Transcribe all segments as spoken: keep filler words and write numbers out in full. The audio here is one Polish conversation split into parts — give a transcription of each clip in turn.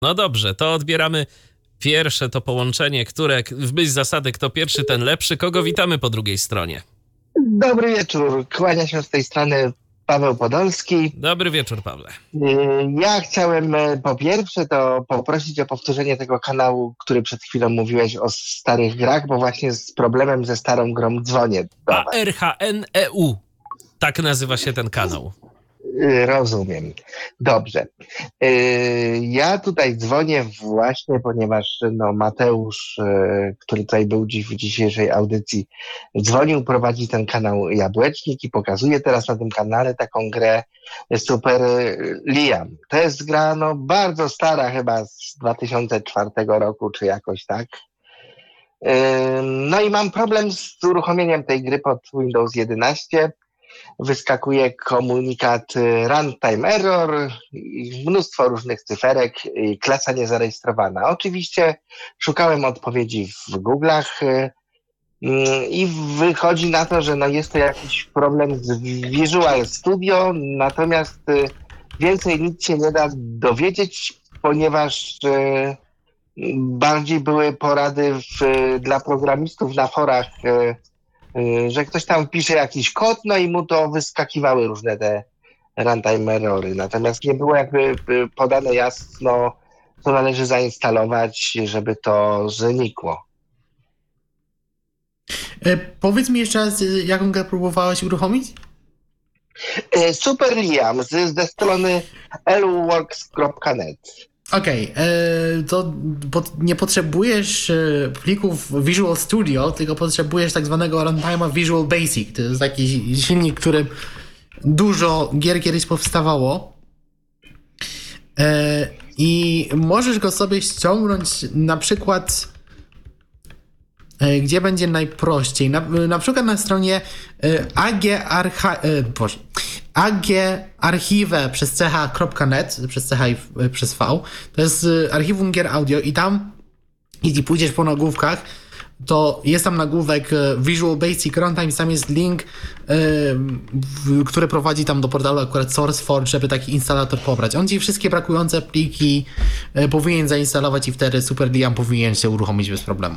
No dobrze, to odbieramy pierwsze to połączenie, które w myśl zasady kto pierwszy, ten lepszy. Kogo witamy po drugiej stronie? Dobry wieczór, kłania się z tej strony Paweł Podolski. Dobry wieczór, Pawle. Ja chciałem po pierwsze to poprosić o powtórzenie tego kanału, który przed chwilą mówiłeś o starych grach, bo właśnie z problemem ze starą grą dzwonię. A R H N E U, tak nazywa się ten kanał. Rozumiem. Dobrze. Ja tutaj dzwonię właśnie, ponieważ no, Mateusz, który tutaj był dziś w dzisiejszej audycji, dzwonił, prowadzi ten kanał Jabłecznik i pokazuje teraz na tym kanale taką grę Super Liam. To jest gra no, bardzo stara, chyba z dwa tysiące czwartego roku, czy jakoś tak. No i mam problem z uruchomieniem tej gry pod Windows jedenaście. Wyskakuje komunikat runtime error, mnóstwo różnych cyferek, klasa niezarejestrowana. Oczywiście szukałem odpowiedzi w Google'ach i wychodzi na to, że no jest to jakiś problem z Visual Studio, natomiast więcej nic się nie da dowiedzieć, ponieważ bardziej były porady w, dla programistów na forach, że ktoś tam pisze jakiś kod, no i mu to wyskakiwały różne te runtime errory. Natomiast nie było jakby podane jasno, co należy zainstalować, żeby to znikło. E, powiedz mi jeszcze raz, jaką grę próbowałeś uruchomić? E, Super Liam z, ze strony eluworks kropka net. Okej, okay, to bo nie potrzebujesz plików Visual Studio, tylko potrzebujesz tak zwanego runtime'a Visual Basic. To jest taki silnik, którym dużo gier kiedyś powstawało. I możesz go sobie ściągnąć na przykład, gdzie będzie najprościej. Na, na przykład na stronie agarchive agarchive przez ch kropka net, przez ch i przez v. To jest archiwum gier audio i tam, jeśli pójdziesz po nagłówkach, to jest tam nagłówek Visual Basic Runtime, tam jest link, yy, który prowadzi tam do portalu akurat SourceForge, żeby taki instalator pobrać. On ci wszystkie brakujące pliki yy, powinien zainstalować i wtedy Super Liam powinien się uruchomić bez problemu.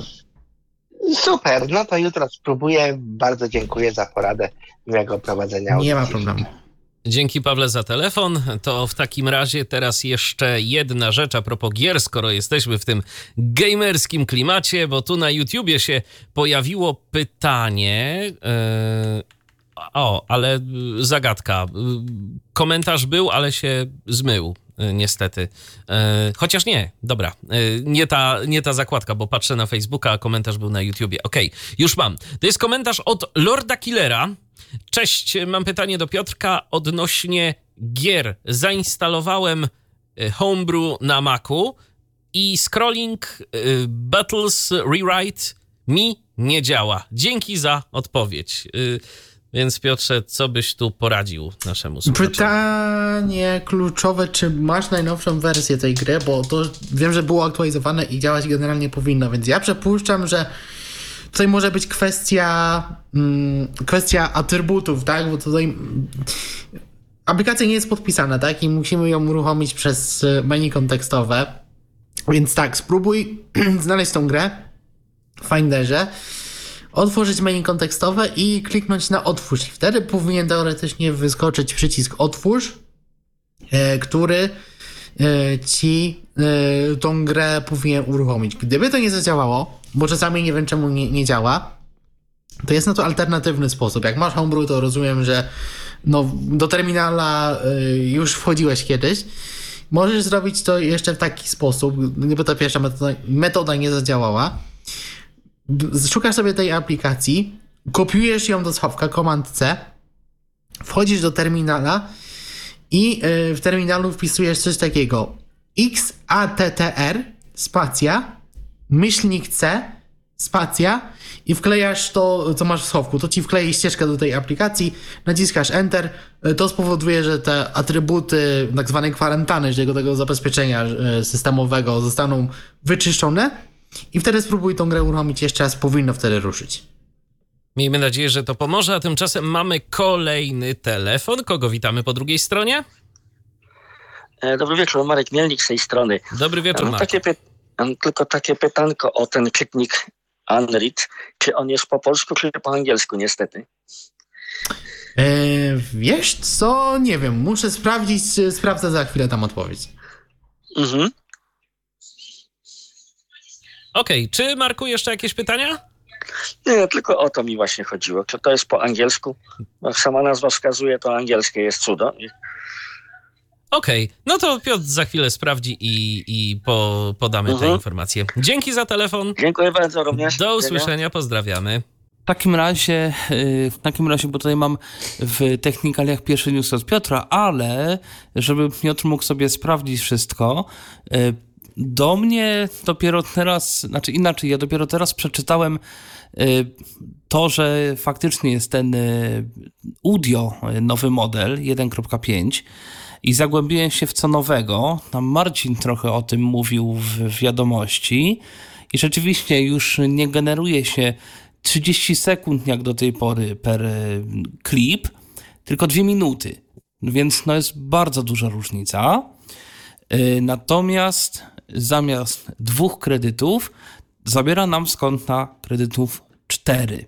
Super, no to jutro spróbuję. Bardzo dziękuję za poradę miłego prowadzenia. Nie ma problemu. Dzięki, Pawle, za telefon. To w takim razie teraz jeszcze jedna rzecz a propos gier, skoro jesteśmy w tym gamerskim klimacie, bo tu na YouTubie się pojawiło pytanie... Yy... O, ale zagadka. Komentarz był, ale się zmył. Niestety. Chociaż nie, dobra. Nie ta, nie ta zakładka, bo patrzę na Facebooka, a komentarz był na YouTubie. Okej, okay, już mam. To jest komentarz od Lorda Killera. Cześć, mam pytanie do Piotrka odnośnie gier. Zainstalowałem Homebrew na Macu i Scrolling Battles Rewrite mi nie działa. Dzięki za odpowiedź. Więc Piotrze, co byś tu poradził naszemu słuchaczowi? Pytanie kluczowe, czy masz najnowszą wersję tej gry, bo to wiem, że było aktualizowane i działać generalnie powinno, więc ja przypuszczam, że tutaj może być kwestia mm, kwestia atrybutów, tak, bo tutaj aplikacja nie jest podpisana, tak, i musimy ją uruchomić przez menu kontekstowe, więc tak, spróbuj znaleźć tą grę w Finderze, otworzyć menu kontekstowe i kliknąć na otwórz. I wtedy powinien teoretycznie wyskoczyć przycisk otwórz, e, który e, ci e, tą grę powinien uruchomić. Gdyby to nie zadziałało, bo czasami nie wiem czemu nie, nie działa, to jest na to alternatywny sposób. Jak masz Homebrew, to rozumiem, że no, do terminala e, już wchodziłeś kiedyś. Możesz zrobić to jeszcze w taki sposób, gdyby ta pierwsza metoda, metoda nie zadziałała. Szukasz sobie tej aplikacji, kopiujesz ją do schowka, Command C, wchodzisz do terminala i w terminalu wpisujesz coś takiego xattr, spacja, myślnik C, spacja i wklejasz to, co masz w schowku. To ci wklei ścieżkę do tej aplikacji, naciskasz Enter, to spowoduje, że te atrybuty tak zwanej kwarantanny, czyli tego, tego zabezpieczenia systemowego zostaną wyczyszczone. I wtedy spróbuj tą grę uruchomić jeszcze raz, powinno wtedy ruszyć. Miejmy nadzieję, że to pomoże, a tymczasem mamy kolejny telefon. Kogo witamy po drugiej stronie? Dobry wieczór, Marek Mielnik z tej strony. Dobry wieczór, Mam takie py- mam tylko takie pytanko o ten czytnik Unread. Czy on jest po polsku, czy po angielsku, niestety? E, wiesz co? Nie wiem, muszę sprawdzić, sprawdzę za chwilę tam odpowiedź. Mhm. Okej, okay. Czy Marku jeszcze jakieś pytania? Nie, tylko o to mi właśnie chodziło. Czy to jest po angielsku? Jak sama nazwa wskazuje, to angielskie jest cudo. Okej, okay. No to Piotr za chwilę sprawdzi i, i po, podamy mhm. te informacje. Dzięki za telefon. Dziękuję bardzo również. Do usłyszenia, pozdrawiamy. W takim razie, w takim razie, bo tutaj mam w technikaliach pierwszy news od Piotra, ale żeby Piotr mógł sobie sprawdzić wszystko, do mnie dopiero teraz, znaczy inaczej, ja dopiero teraz przeczytałem to, że faktycznie jest ten Udio nowy model jeden kropka pięć i zagłębiłem się w co nowego. Tam Marcin trochę o tym mówił w wiadomości i rzeczywiście już nie generuje się trzydzieści sekund jak do tej pory per klip, tylko dwie minuty, więc no jest bardzo duża różnica. Natomiast zamiast dwóch kredytów zabiera nam z konta kredytów cztery.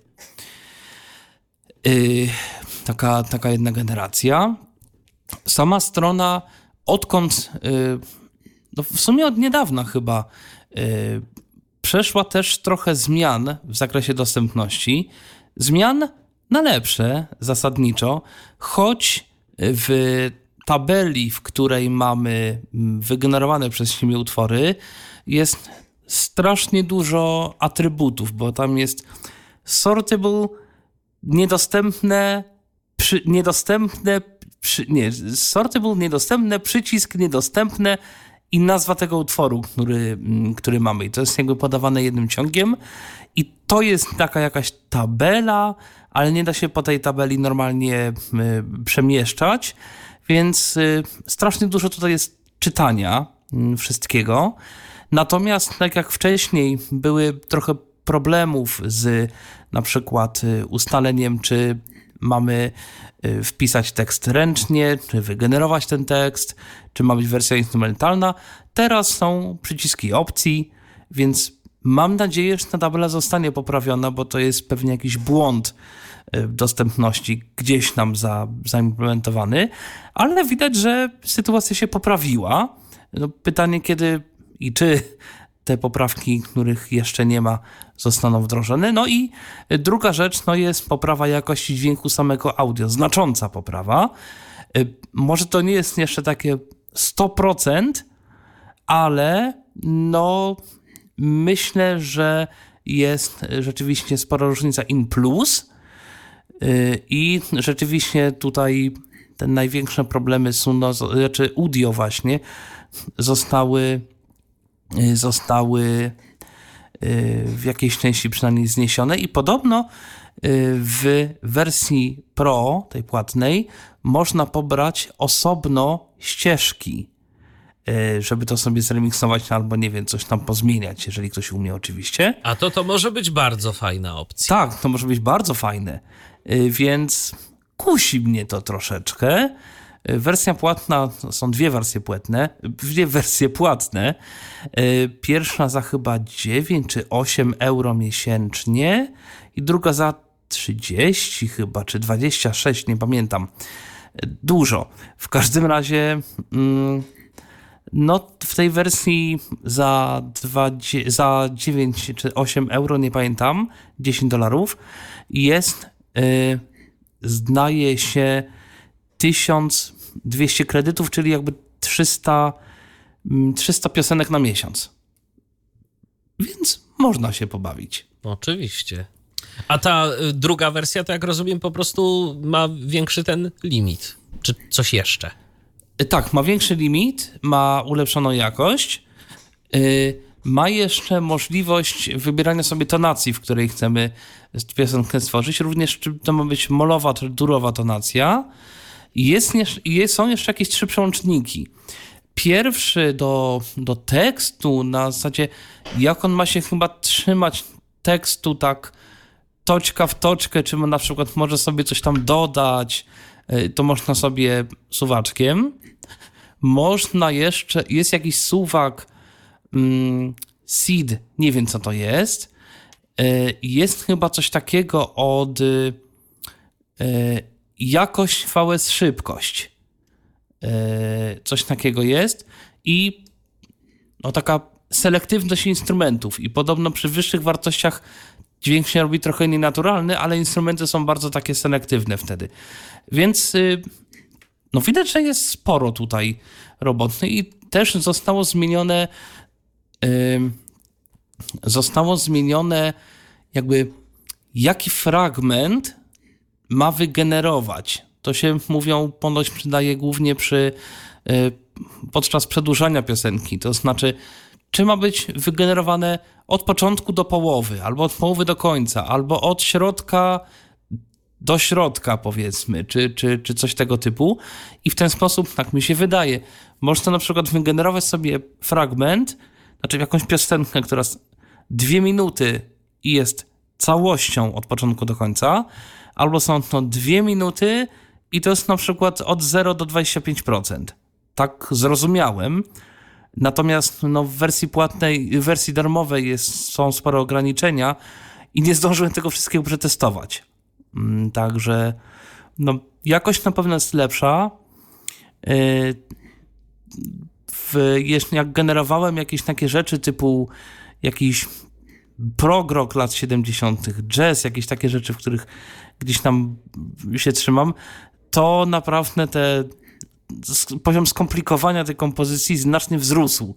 Taka, taka jedna generacja. Sama strona odkąd, no w sumie od niedawna chyba, przeszła też trochę zmian w zakresie dostępności. Zmian na lepsze zasadniczo, choć w tabeli, w której mamy wygenerowane przez siebie utwory, jest strasznie dużo atrybutów, bo tam jest sortable, niedostępne, przy, niedostępne, przy, nie, sortable, niedostępne, przycisk, niedostępne i nazwa tego utworu, który, który mamy. I to jest jakby podawane jednym ciągiem i to jest taka jakaś tabela, ale nie da się po tej tabeli normalnie y, przemieszczać, więc y, strasznie dużo tutaj jest czytania y, wszystkiego. Natomiast tak jak wcześniej były trochę problemów z na przykład y, ustaleniem, czy mamy y, wpisać tekst ręcznie, czy wygenerować ten tekst, czy ma być wersja instrumentalna. Teraz są przyciski opcji, więc mam nadzieję, że ta tabela zostanie poprawiona, bo to jest pewnie jakiś błąd dostępności gdzieś nam za, zaimplementowany, ale widać, że sytuacja się poprawiła. No, pytanie, kiedy i czy te poprawki, których jeszcze nie ma, zostaną wdrożone. No i druga rzecz, no jest poprawa jakości dźwięku samego audio, znacząca poprawa. Może to nie jest jeszcze takie sto procent, ale no myślę, że jest rzeczywiście spora różnica in plus i rzeczywiście tutaj te największe problemy Suno, znaczy Udio właśnie, zostały zostały w jakiejś części przynajmniej zniesione i podobno w wersji Pro, tej płatnej, można pobrać osobno ścieżki, żeby to sobie zremiksować albo nie wiem, coś tam pozmieniać, jeżeli ktoś umie oczywiście. A to to może być bardzo fajna opcja. Tak, to może być bardzo fajne, więc kusi mnie to troszeczkę. Wersja płatna, są dwie wersje płatne, dwie wersje płatne. Pierwsza za chyba dziewięć czy osiem euro miesięcznie i druga za trzydzieści chyba, czy dwadzieścia sześć, nie pamiętam. Dużo. W każdym razie no w tej wersji za, dwa, za dziewięć czy osiem euro, nie pamiętam, dziesięć dolarów, jest yy, zdaje się tysiąc dwieście kredytów, czyli jakby trzysta, trzysta piosenek na miesiąc. Więc można się pobawić. Oczywiście. A ta druga wersja, to jak rozumiem, po prostu ma większy ten limit. Czy coś jeszcze? Tak, ma większy limit, ma ulepszoną jakość, yy, ma jeszcze możliwość wybierania sobie tonacji, w której chcemy piosenkę stworzyć. Również czy to ma być molowa, czy durowa tonacja. Jest, jest, są jeszcze jakieś trzy przełączniki. Pierwszy do, do tekstu, na zasadzie jak on ma się chyba trzymać tekstu tak toczka w toczkę, czy na przykład może sobie coś tam dodać, to można sobie suwaczkiem. można jeszcze, jest jakiś suwak mm, seed, nie wiem co to jest. Jest chyba coś takiego od jakość V S szybkość. Coś takiego jest i no, taka selektywność instrumentów i podobno przy wyższych wartościach dźwięk się robi trochę nienaturalny, ale instrumenty są bardzo takie selektywne wtedy. Więc no widać, że jest sporo tutaj roboty i też zostało zmienione yy, zostało zmienione jakby jaki fragment ma wygenerować. To się mówią, ponoć przydaje głównie przy yy, podczas przedłużania piosenki. To znaczy, czy ma być wygenerowane od początku do połowy, albo od połowy do końca, albo od środka do środka, powiedzmy, czy, czy, czy coś tego typu. I w ten sposób, tak mi się wydaje, można na przykład wygenerować sobie fragment, znaczy jakąś piosenkę, która jest dwie minuty i jest całością od początku do końca, albo są to dwie minuty i to jest na przykład od zera do dwudziestu pięciu procent. Tak zrozumiałem. Natomiast no, w wersji płatnej, w wersji darmowej jest, są spore ograniczenia i nie zdążyłem tego wszystkiego przetestować. Także no, jakość na pewno jest lepsza. W, jak generowałem jakieś takie rzeczy typu jakiś prog rock lat siedemdziesiątych, jazz, jakieś takie rzeczy, w których gdzieś tam się trzymam, to naprawdę te poziom skomplikowania tej kompozycji znacznie wzrósł.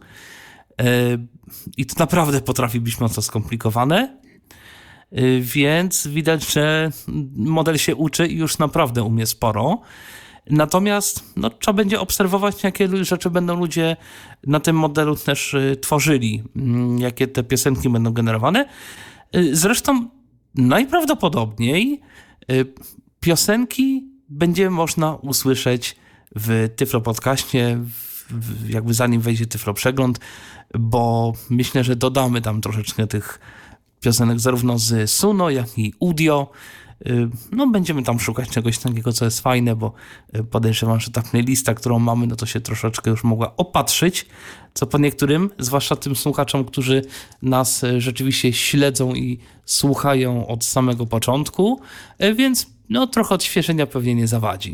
I to naprawdę potrafi być mocno skomplikowane. Więc widać, że model się uczy i już naprawdę umie sporo. Natomiast no, trzeba będzie obserwować, jakie rzeczy będą ludzie na tym modelu też tworzyli, jakie te piosenki będą generowane. Zresztą najprawdopodobniej piosenki będzie można usłyszeć w Tyflo Podcaście, jakby zanim wejdzie Tyflo Przegląd, bo myślę, że dodamy tam troszeczkę tych piosenek zarówno z Suno, jak i Udio. No będziemy tam szukać czegoś takiego, co jest fajne, bo podejrzewam, że ta playlista, którą mamy, no to się troszeczkę już mogła opatrzyć, co po niektórym, zwłaszcza tym słuchaczom, którzy nas rzeczywiście śledzą i słuchają od samego początku, więc no trochę odświeżenia pewnie nie zawadzi.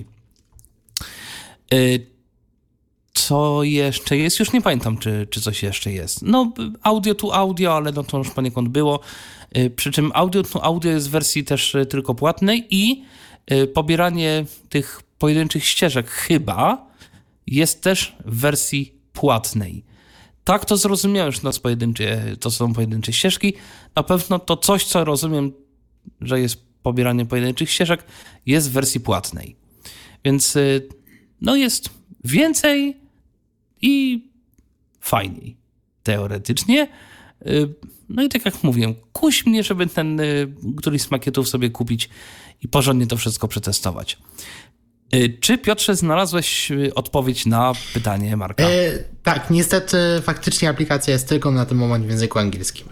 Co jeszcze jest? Już nie pamiętam, czy, czy coś jeszcze jest. No, audio to audio, ale no to już poniekąd było. Przy czym audio to audio jest w wersji też tylko płatnej i pobieranie tych pojedynczych ścieżek chyba jest też w wersji płatnej. Tak to zrozumiałem, że to, jest pojedyncze, to są pojedyncze ścieżki. Na pewno to coś, co rozumiem, że jest pobieranie pojedynczych ścieżek, jest w wersji płatnej. Więc no jest więcej i fajniej teoretycznie. No i tak jak mówiłem, kuś mnie, żeby ten któryś z makietów sobie kupić i porządnie to wszystko przetestować. Czy, Piotrze, znalazłeś odpowiedź na pytanie Marka? E, tak, niestety faktycznie aplikacja jest tylko na ten moment w języku angielskim.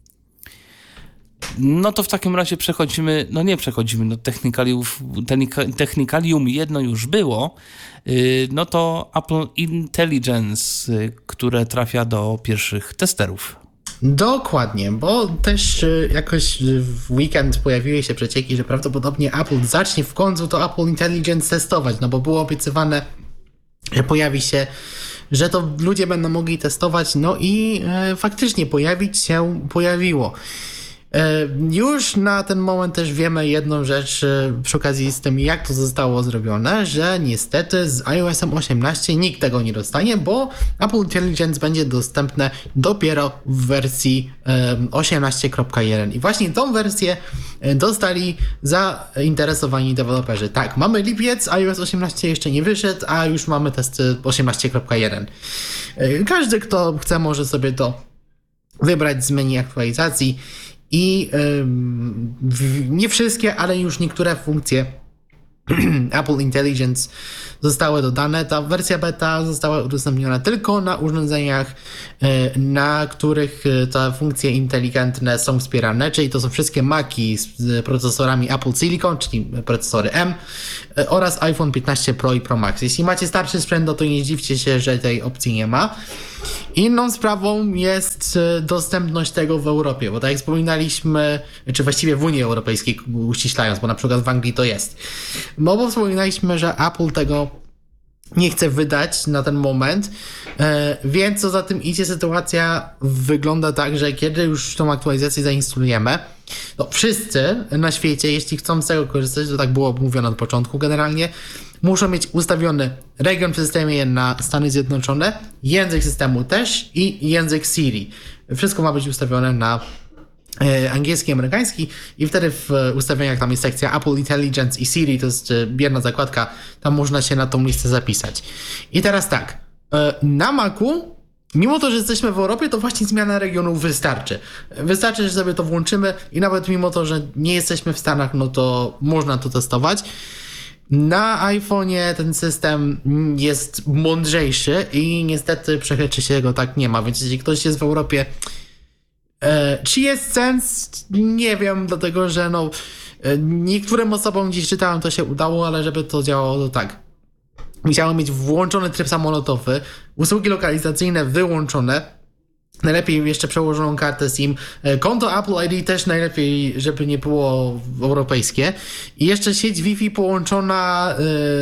No to w takim razie przechodzimy, no nie przechodzimy, no technikaliów, technikalium jedno już było, no to Apple Intelligence, które trafia do pierwszych testerów. Dokładnie, bo też jakoś w weekend pojawiły się przecieki, że prawdopodobnie Apple zacznie w końcu to Apple Intelligence testować, no bo było obiecywane, że pojawi się, że to ludzie będą mogli testować, no i e, faktycznie pojawić się pojawiło. Już na ten moment też wiemy jedną rzecz przy okazji z tym, jak to zostało zrobione, że niestety z iOS-em osiemnaście nikt tego nie dostanie, bo Apple Intelligence będzie dostępne dopiero w wersji osiemnaście kropka jeden i właśnie tą wersję dostali zainteresowani deweloperzy. Tak, mamy lipiec, iOS osiemnaście jeszcze nie wyszedł, a już mamy testy osiemnaście kropka jeden. Każdy, kto chce, może sobie to wybrać z menu aktualizacji i yy, nie wszystkie, ale już niektóre funkcje Apple Intelligence zostały dodane. Ta wersja beta została udostępniona tylko na urządzeniach, na których te funkcje inteligentne są wspierane, czyli to są wszystkie Maci z procesorami Apple Silicon, czyli procesory M, oraz iPhone piętnaście Pro i Pro Max. Jeśli macie starszy sprzęt, no to nie zdziwcie się, że tej opcji nie ma. Inną sprawą jest dostępność tego w Europie, bo tak jak wspominaliśmy, czy właściwie w Unii Europejskiej uściślając, bo na przykład w Anglii to jest. No bo wspominaliśmy, że Apple tego nie chce wydać na ten moment, więc co za tym idzie, sytuacja wygląda tak, że kiedy już tą aktualizację zainstalujemy, to wszyscy na świecie, jeśli chcą z tego korzystać, to tak było mówione od początku generalnie, muszą mieć ustawiony region w systemie na Stany Zjednoczone, język systemu też i język Siri. Wszystko ma być ustawione na angielski, amerykański i wtedy w ustawieniach tam jest sekcja Apple Intelligence i Siri, to jest jedna zakładka, tam można się na tą listę zapisać. I teraz tak, na Macu, mimo to, że jesteśmy w Europie, to właśnie zmiana regionu wystarczy. Wystarczy, że sobie to włączymy i nawet mimo to, że nie jesteśmy w Stanach, no to można to testować. Na iPhone'ie ten system jest mądrzejszy i niestety przechyczy się go tak nie ma, więc jeśli ktoś jest w Europie, e, czy jest sens? Nie wiem, dlatego że no e, niektórym osobom gdzieś czytałem, to się udało, ale żeby to działało, to tak. Musiałem mieć włączony tryb samolotowy, usługi lokalizacyjne wyłączone, najlepiej jeszcze przełożoną kartę SIM, konto Apple I D też najlepiej, żeby nie było europejskie i jeszcze sieć Wi-Fi połączona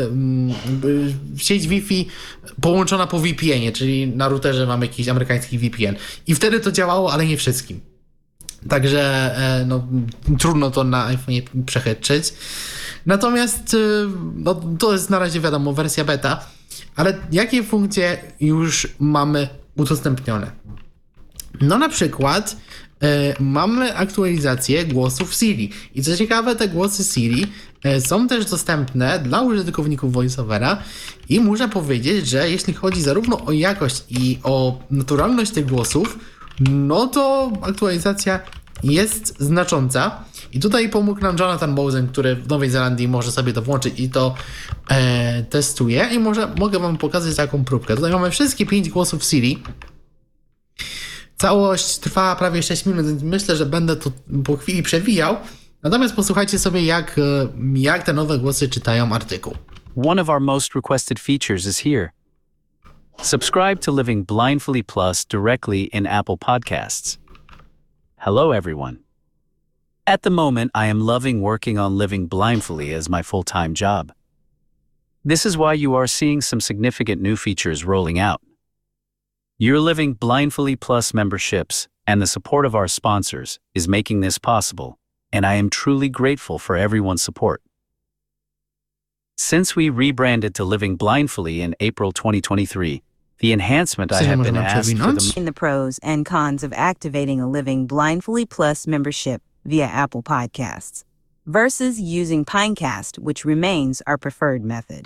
yy, sieć Wi-Fi połączona po V P N ie, czyli na routerze mamy jakiś amerykański V P N i wtedy to działało, ale nie wszystkim. Także no, trudno to na iPhone'ie przechytrzyć. Natomiast no, to jest na razie wiadomo wersja beta, ale jakie funkcje już mamy udostępnione? No na przykład y, mamy aktualizację głosów Siri i co ciekawe, te głosy Siri y, są też dostępne dla użytkowników VoiceOvera i muszę powiedzieć, że jeśli chodzi zarówno o jakość i o naturalność tych głosów, no to aktualizacja jest znacząca i tutaj pomógł nam Jonathan Bowsen, który w Nowej Zelandii może sobie to włączyć i to e, testuje i może, mogę wam pokazać taką próbkę. Tutaj mamy wszystkie pięć głosów Siri. Całość trwa prawie sześć minut, więc myślę, że będę to po chwili przewijał. Natomiast posłuchajcie sobie, jak, jak te nowe głosy czytają artykuł. One of our most requested features is here. Subscribe to Living Blindfully Plus directly in Apple Podcasts. Hello, everyone. At the moment, I am loving working on Living Blindfully as my full-time job. This is why you are seeing some significant new features rolling out. Your Living Blindfully Plus memberships and the support of our sponsors is making this possible, and I am truly grateful for everyone's support. Since we rebranded to Living Blindfully in April twenty twenty-three, the enhancement I have been asked for the... In the pros and cons of activating a Living Blindfully Plus membership via Apple Podcasts versus using Pinecast, which remains our preferred method.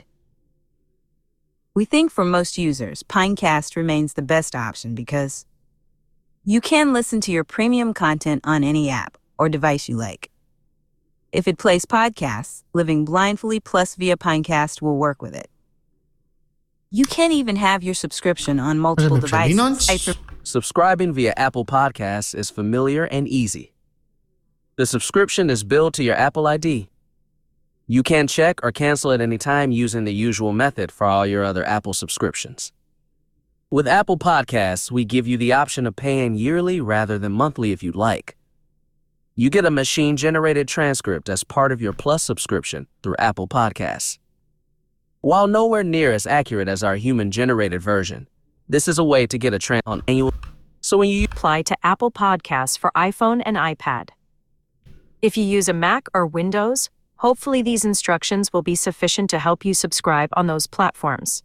We think for most users, Pinecast remains the best option because you can listen to your premium content on any app or device you like. If it plays podcasts, Living Blindfully Plus via Pinecast will work with it. You can even have your subscription on multiple devices. Subscribing via Apple Podcasts is familiar and easy. The subscription is billed to your Apple I D. You can check or cancel at any time using the usual method for all your other Apple subscriptions. With Apple Podcasts, we give you the option of paying yearly rather than monthly if you'd like. You get a machine-generated transcript as part of your Plus subscription through Apple Podcasts. While nowhere near as accurate as our human-generated version, this is a way to get a transcript on annual. So when you apply to Apple Podcasts for iPhone and iPad. If you use a Mac or Windows, hopefully these instructions will be sufficient to help you subscribe on those platforms.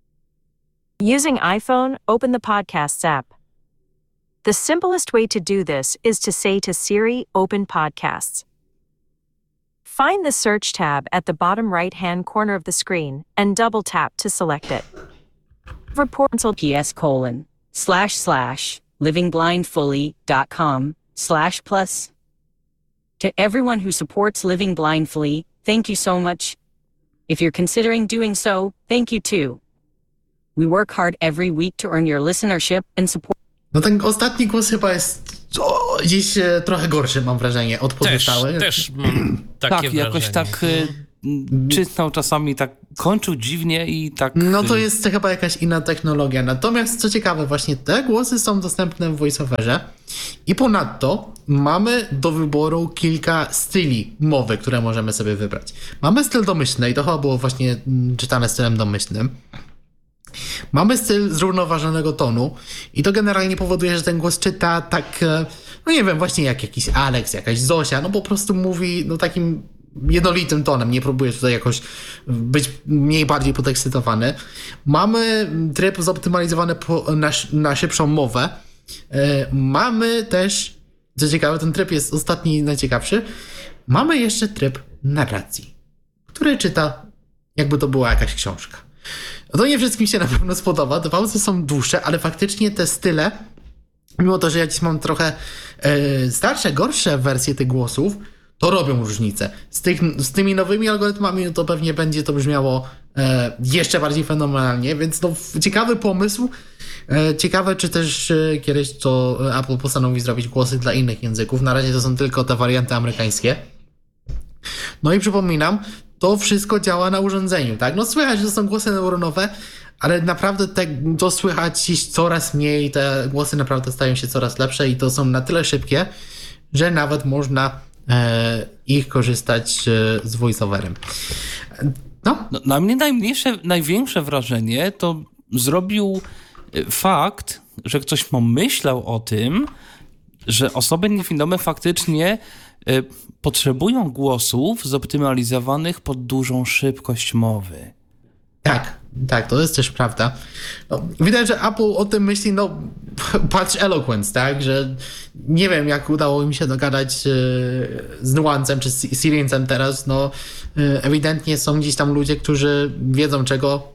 Using iPhone, open the Podcasts app. The simplest way to do this is to say to Siri, "Open Podcasts." Find the search tab at the bottom right-hand corner of the screen and double-tap to select it. Report ps colon slash slash livingblindfully.com slash plus. To everyone who supports Living Blindfully, thank you so much. If you're considering doing so, thank you too. We work hard every week to earn your listenership and support. No ten ostatni głos chyba jest o, gdzieś e, trochę gorszy, mam wrażenie, od pozostałych. Też, też mam takie Tak, wrażenie. jakoś tak y, czytał czasami, tak kończył dziwnie i tak... No to jest chyba jakaś inna technologia. Natomiast co ciekawe, właśnie te głosy są dostępne w VoiceOverze i ponadto mamy do wyboru kilka styli mowy, które możemy sobie wybrać. Mamy styl domyślny i to chyba było właśnie czytane stylem domyślnym. Mamy styl zrównoważonego tonu i to generalnie powoduje, że ten głos czyta tak, no nie wiem, właśnie jak jakiś Alex, jakaś Zosia, no po prostu mówi no takim jednolitym tonem, nie próbuje tutaj jakoś być mniej bardziej podekscytowany. Mamy tryb zoptymalizowany po, na, na szybszą mowę. Mamy też, co ciekawe, ten tryb jest ostatni najciekawszy, mamy jeszcze tryb narracji, który czyta jakby to była jakaś książka. No to nie wszystkim się na pewno spodoba, te pauzy są dłuższe, ale faktycznie te style, mimo to, że ja dziś mam trochę e, starsze, gorsze wersje tych głosów, to robią różnicę. Z, tych, z tymi nowymi algorytmami no to pewnie będzie to brzmiało e, jeszcze bardziej fenomenalnie, więc no ciekawy pomysł. E, ciekawe, czy też e, kiedyś to Apple postanowi zrobić głosy dla innych języków. Na razie to są tylko te warianty amerykańskie. No i przypominam, to wszystko działa na urządzeniu, tak? No słychać, że to są głosy neuronowe, ale naprawdę te, to słychać coraz mniej, te głosy naprawdę stają się coraz lepsze i to są na tyle szybkie, że nawet można e, ich korzystać e, z voiceoverem. No. No, na mnie najmniejsze, największe wrażenie to zrobił fakt, że ktoś pomyślał o tym, że osoby niewidome faktycznie y, potrzebują głosów zoptymalizowanych pod dużą szybkość mowy. Tak, tak, to jest też prawda. No, widać, że Apple o tym myśli, no patrz Eloquence, tak, że nie wiem, jak udało im się dogadać y, z Nuancem czy z Siriencem teraz, no y, ewidentnie są gdzieś tam ludzie, którzy wiedzą, czego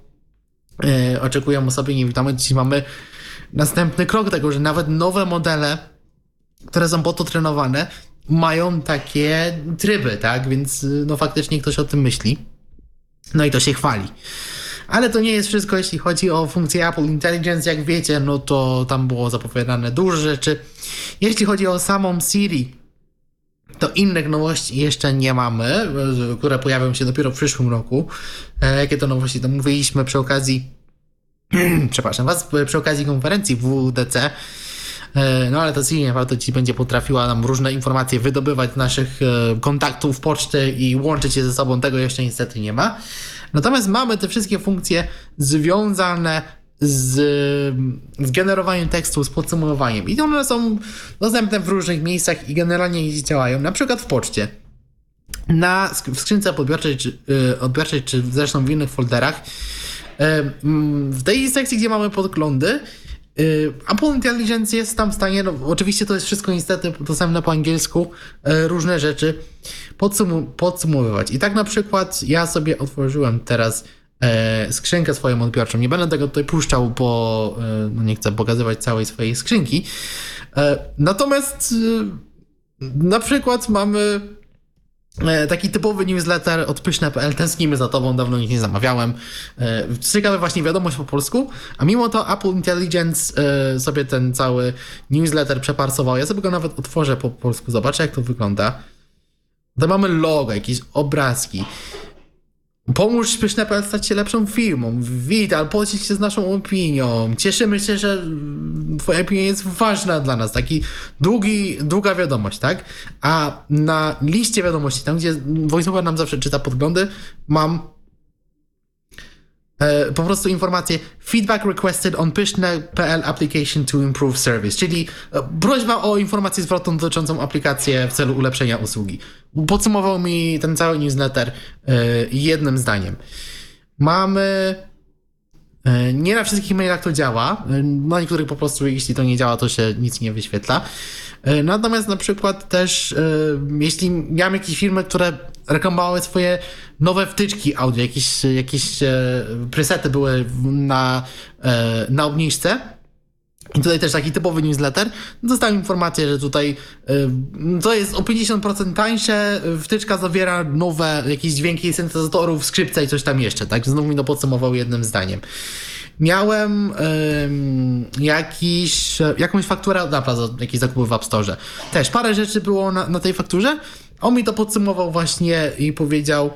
y, oczekują osoby niewidome. Dziś mamy następny krok tego, że nawet nowe modele, które są po to trenowane, mają takie tryby, tak? Więc no faktycznie ktoś o tym myśli. No i to się chwali. Ale to nie jest wszystko, jeśli chodzi o funkcję Apple Intelligence. Jak wiecie, no to tam było zapowiadane dużo rzeczy. Jeśli chodzi o samą Siri, to innych nowości jeszcze nie mamy, które pojawią się dopiero w przyszłym roku. Jakie to nowości? To mówiliśmy przy okazji przepraszam was, przy okazji konferencji W D C. No ale to Siri naprawdę ci będzie potrafiła nam różne informacje wydobywać z naszych kontaktów, poczty i łączyć je ze sobą. Tego jeszcze niestety nie ma. Natomiast mamy te wszystkie funkcje związane z, z generowaniem tekstu, z podsumowaniem. I one są dostępne w różnych miejscach i generalnie działają. Na przykład w poczcie. Na, w skrzynce odbiorczej czy, odbiorczej, czy zresztą w innych folderach. W tej sekcji, gdzie mamy podglądy, Apple Intelligence jest tam w stanie, no oczywiście to jest wszystko niestety dostępne po angielsku, różne rzeczy podsum- podsumowywać. I tak na przykład ja sobie otworzyłem teraz e, skrzynkę swoją odbiorczą. Nie będę tego tutaj puszczał, bo e, no nie chcę pokazywać całej swojej skrzynki. E, natomiast e, na przykład mamy taki typowy newsletter od pyszne kropka p l. Tęsknimy za tobą, dawno ich nie zamawiałem. Ciekawe właśnie wiadomość po polsku, a mimo to Apple Intelligence sobie ten cały newsletter przeparsował. Ja sobie go nawet otworzę po polsku, zobaczę jak to wygląda. Tutaj mamy logo, jakieś obrazki. Pomóż pyszne kropka p l stać się lepszą firmą. Witaj, podziel się z naszą opinią. Cieszymy się, że twoja opinia jest ważna dla nas. Taki długi, długa wiadomość, tak? A na liście wiadomości, tam gdzie VoiceOver nam zawsze czyta podglądy, mam e, po prostu informację feedback requested on pyszne kropka p l application to improve service, czyli prośba o informację zwrotną dotyczącą aplikacji w celu ulepszenia usługi. Podsumował mi ten cały newsletter e, jednym zdaniem. Mamy e, nie na wszystkich mailach to działa, na niektórych po prostu jeśli to nie działa, to się nic nie wyświetla. E, natomiast na przykład też e, jeśli miałem jakieś firmy, które reklamowały swoje nowe wtyczki audio, jakieś, jakieś e, presety były na, e, na obniżce, I tutaj też taki typowy newsletter. Dostałem informację, że tutaj y, to jest o pięćdziesiąt procent tańsze, wtyczka zawiera nowe jakieś dźwięki syntezatorów, skrzypca i coś tam jeszcze, tak? Znów mi to podsumował jednym zdaniem. Miałem y, jakiś, jakąś fakturę, naprawdę, jakieś zakupy w App Store. Też parę rzeczy było na, na tej fakturze. On mi to podsumował właśnie i powiedział: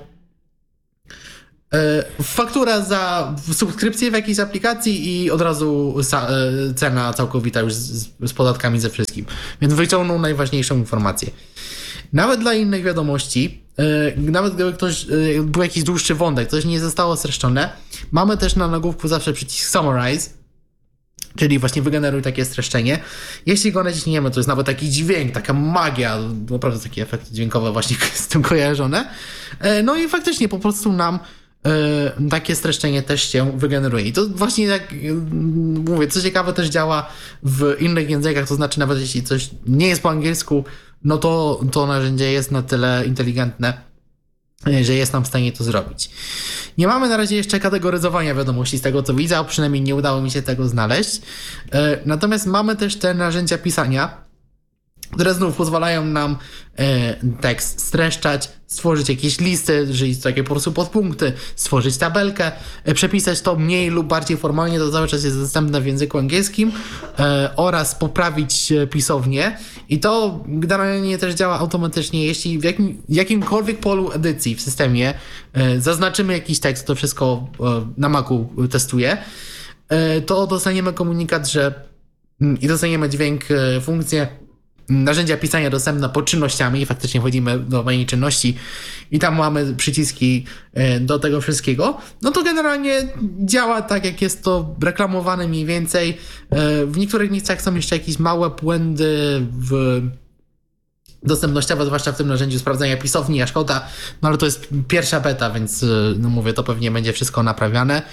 faktura za subskrypcję w jakiejś aplikacji i od razu cena całkowita już z, z podatkami ze wszystkim. Więc wyciągnął najważniejszą informację. Nawet dla innych wiadomości, nawet gdyby ktoś, był jakiś dłuższy wątek, coś nie zostało streszczone, mamy też na nagłówku zawsze przycisk Summarize, czyli właśnie wygeneruj takie streszczenie. Jeśli go naciśniemy, to jest nawet taki dźwięk, taka magia, naprawdę takie efekty dźwiękowe właśnie z tym kojarzone. No i faktycznie po prostu nam Yy, takie streszczenie też się wygeneruje. I to właśnie, jak yy, mówię, co ciekawe, też działa w innych językach, to znaczy nawet jeśli coś nie jest po angielsku, no to to narzędzie jest na tyle inteligentne, yy, że jest nam w stanie to zrobić. Nie mamy na razie jeszcze kategoryzowania wiadomości z tego, co widzę, a przynajmniej nie udało mi się tego znaleźć. Yy, natomiast mamy też te narzędzia pisania, które znów pozwalają nam e, tekst streszczać, stworzyć jakieś listy, czyli takie po prostu podpunkty, stworzyć tabelkę, e, przepisać to mniej lub bardziej formalnie, to cały czas jest dostępne w języku angielskim, e, oraz poprawić pisownię. I to generalnie też działa automatycznie, jeśli w jakim, jakimkolwiek polu edycji w systemie e, zaznaczymy jakiś tekst, to wszystko e, na Macu testuje, e, to dostaniemy komunikat, że i dostaniemy dźwięk, e, funkcję narzędzia pisania dostępne pod czynnościami i faktycznie wchodzimy do menu czynności i tam mamy przyciski do tego wszystkiego, no to generalnie działa tak, jak jest to reklamowane mniej więcej. W niektórych miejscach są jeszcze jakieś małe błędy w dostępnościowe, zwłaszcza w tym narzędziu sprawdzania pisowni, a szkoda, no ale to jest pierwsza beta, więc no mówię, to pewnie będzie wszystko naprawiane.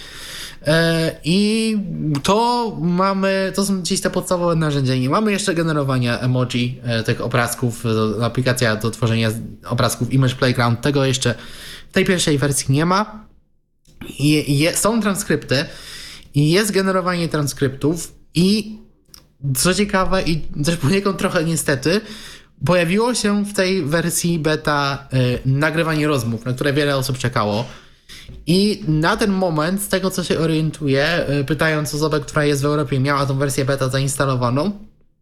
I to mamy, to są gdzieś te podstawowe narzędzia. Nie mamy jeszcze generowania emoji, tych obrazków, aplikacja do tworzenia obrazków Image Playground, tego jeszcze w tej pierwszej wersji nie ma. I je, są transkrypty i jest generowanie transkryptów i co ciekawe i też poniekąd trochę niestety, pojawiło się w tej wersji beta y, nagrywanie rozmów, na które wiele osób czekało. I na ten moment, z tego co się orientuję, pytając osobę, która jest w Europie i miała tą wersję beta zainstalowaną,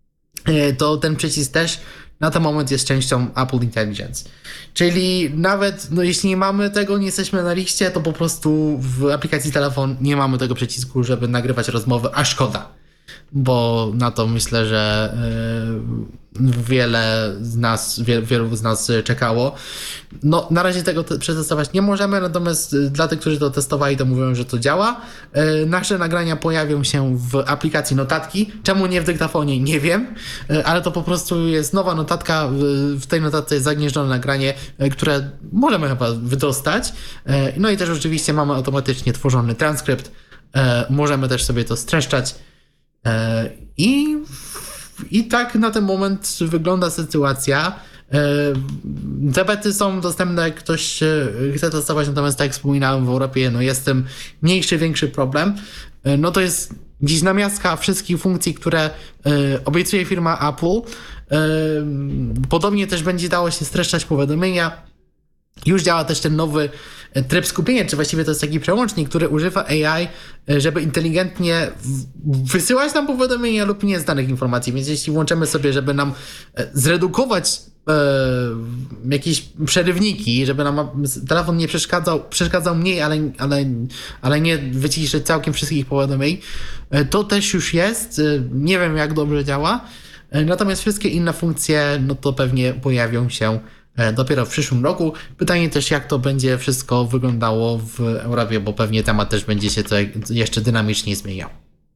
to ten przycisk też na ten moment jest częścią Apple Intelligence. Czyli nawet no, jeśli nie mamy tego, nie jesteśmy na liście, to po prostu w aplikacji telefon nie mamy tego przycisku, żeby nagrywać rozmowy, a szkoda. Bo na to myślę, że wiele z nas, wielu z nas czekało. No, na razie tego te- przetestować nie możemy, natomiast dla tych, którzy to testowali, to mówią, że to działa. Nasze nagrania pojawią się w aplikacji notatki. Czemu nie w dyktafonie? Nie wiem, ale to po prostu jest nowa notatka. W tej notatce jest zagnieżdżone nagranie, które możemy chyba wydostać. No i też oczywiście mamy automatycznie tworzony transkrypt. Możemy też sobie to streszczać. I, I tak na ten moment wygląda sytuacja. Te bety są dostępne, jak ktoś chce testować, natomiast tak jak wspominałem, w Europie no jest tym mniejszy, większy problem. No to jest gdzieś namiastka wszystkich funkcji, które obiecuje firma Apple. Podobnie też będzie dało się streszczać powiadomienia. Już działa też ten nowy tryb skupienia, czy właściwie to jest taki przełącznik, który używa A I, żeby inteligentnie wysyłać nam powiadomienia lub nie z danych informacji. Więc jeśli włączymy sobie, żeby nam zredukować e, jakieś przerywniki, żeby nam telefon nie przeszkadzał, przeszkadzał mniej, ale, ale, ale nie wyciszyć całkiem wszystkich powiadomień, to też już jest. Nie wiem, jak dobrze działa. Natomiast wszystkie inne funkcje, no to pewnie pojawią się dopiero w przyszłym roku. Pytanie też, jak to będzie wszystko wyglądało w Europie, bo pewnie temat też będzie się to jeszcze dynamicznie zmieniał.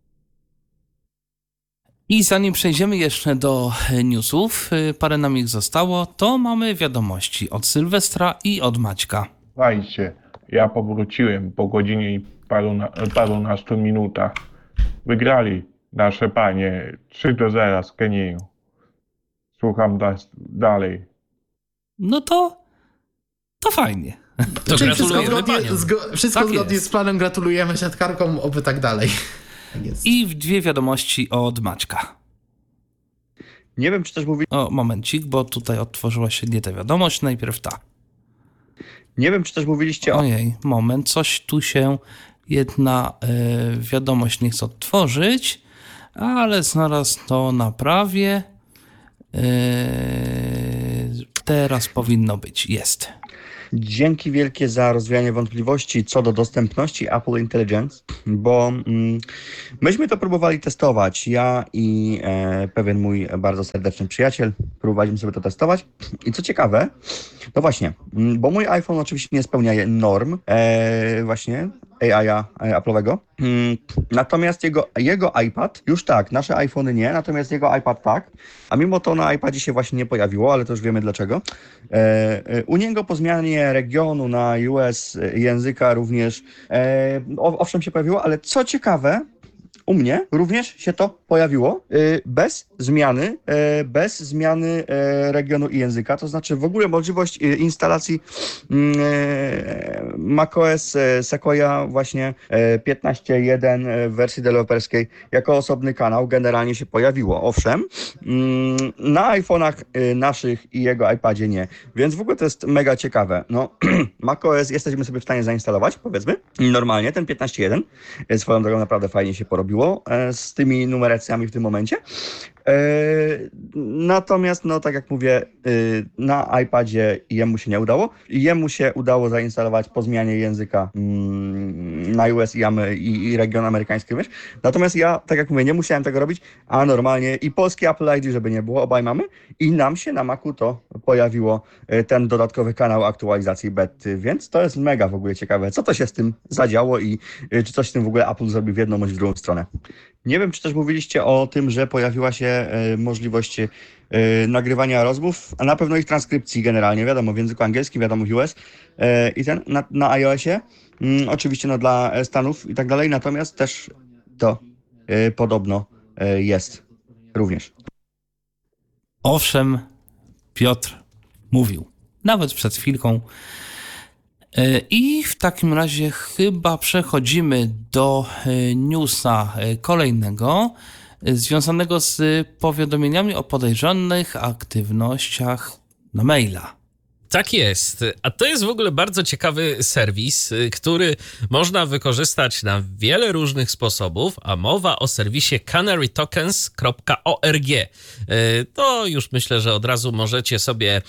I zanim przejdziemy jeszcze do newsów, parę nam ich zostało, to mamy wiadomości od Sylwestra i od Maćka. Słuchajcie, ja powróciłem po godzinie i paru, parunastu minutach. Wygrali nasze panie trzy do zera z Kenią. Słucham da- dalej. No to, to fajnie. To Czyli wszystko gratulujemy zgodnie, paniom. zgo, wszystko Tak zgodnie jest. z planem, gratulujemy siatkarkom, oby tak dalej. Jest. I dwie wiadomości od Maćka. Nie wiem, czy też mówi... O, momencik, bo tutaj otworzyła się nie ta wiadomość, najpierw ta. Nie wiem, czy też mówiliście o... Ojej, moment, coś tu się jedna y, wiadomość nie chce odtworzyć, ale zaraz to naprawię. Y, teraz powinno być, jest. Dzięki wielkie za rozwianie wątpliwości co do dostępności Apple Intelligence, bo mm, myśmy to próbowali testować, ja i e, pewien mój bardzo serdeczny przyjaciel, próbowaliśmy sobie to testować i co ciekawe, no właśnie, mm, bo mój iPhone oczywiście nie spełnia norm e, właśnie A I-a Apple'owego, mm, natomiast jego, jego iPad, już tak, nasze iPhony nie, natomiast jego iPad tak, a mimo to na iPadzie się właśnie nie pojawiło, ale to już wiemy dlaczego. E, e, u niego po zmianie regionu na U S języka również, e, owszem się pojawiło, ale co ciekawe, u mnie również się to pojawiło y, bez zmiany, y, bez zmiany y, regionu i języka, to znaczy w ogóle możliwość y, instalacji y, macOS y, Sequoia właśnie y, piętnaście jeden y, w wersji deweloperskiej jako osobny kanał generalnie się pojawiło, owszem, y, na iPhone'ach y, naszych i jego iPadzie nie, więc w ogóle to jest mega ciekawe. No, macOS jesteśmy sobie w stanie zainstalować, powiedzmy, normalnie, ten piętnaście jeden, swoją drogą naprawdę fajnie się porobiło z tymi numeracjami w tym momencie. Natomiast, no tak jak mówię, na iPadzie jemu się nie udało. Jemu się udało zainstalować po zmianie języka na U S i, i, i region amerykański. Wiesz? Natomiast ja, tak jak mówię, nie musiałem tego robić, a normalnie i polski Apple I D, żeby nie było, obaj mamy i nam się na Macu to pojawiło, ten dodatkowy kanał aktualizacji bety, więc to jest mega w ogóle ciekawe, co to się z tym zadziało i czy coś z tym w ogóle Apple zrobi w jedną bądź w drugą stronę. Nie wiem, czy też mówiliście o tym, że pojawiła się e, możliwość e, nagrywania rozmów, a na pewno ich transkrypcji generalnie, wiadomo, w języku angielskim, wiadomo w U S e, i ten na, na iOSie, mm, oczywiście no, dla Stanów i tak dalej, natomiast też to e, podobno e, jest również. Owszem, Piotr mówił, nawet przed chwilką. I w takim razie chyba przechodzimy do newsa kolejnego, związanego z powiadomieniami o podejrzanych aktywnościach na maila. Tak jest. A to jest w ogóle bardzo ciekawy serwis, który można wykorzystać na wiele różnych sposobów, a mowa o serwisie canary tokens kropka org. To już myślę, że od razu możecie sobie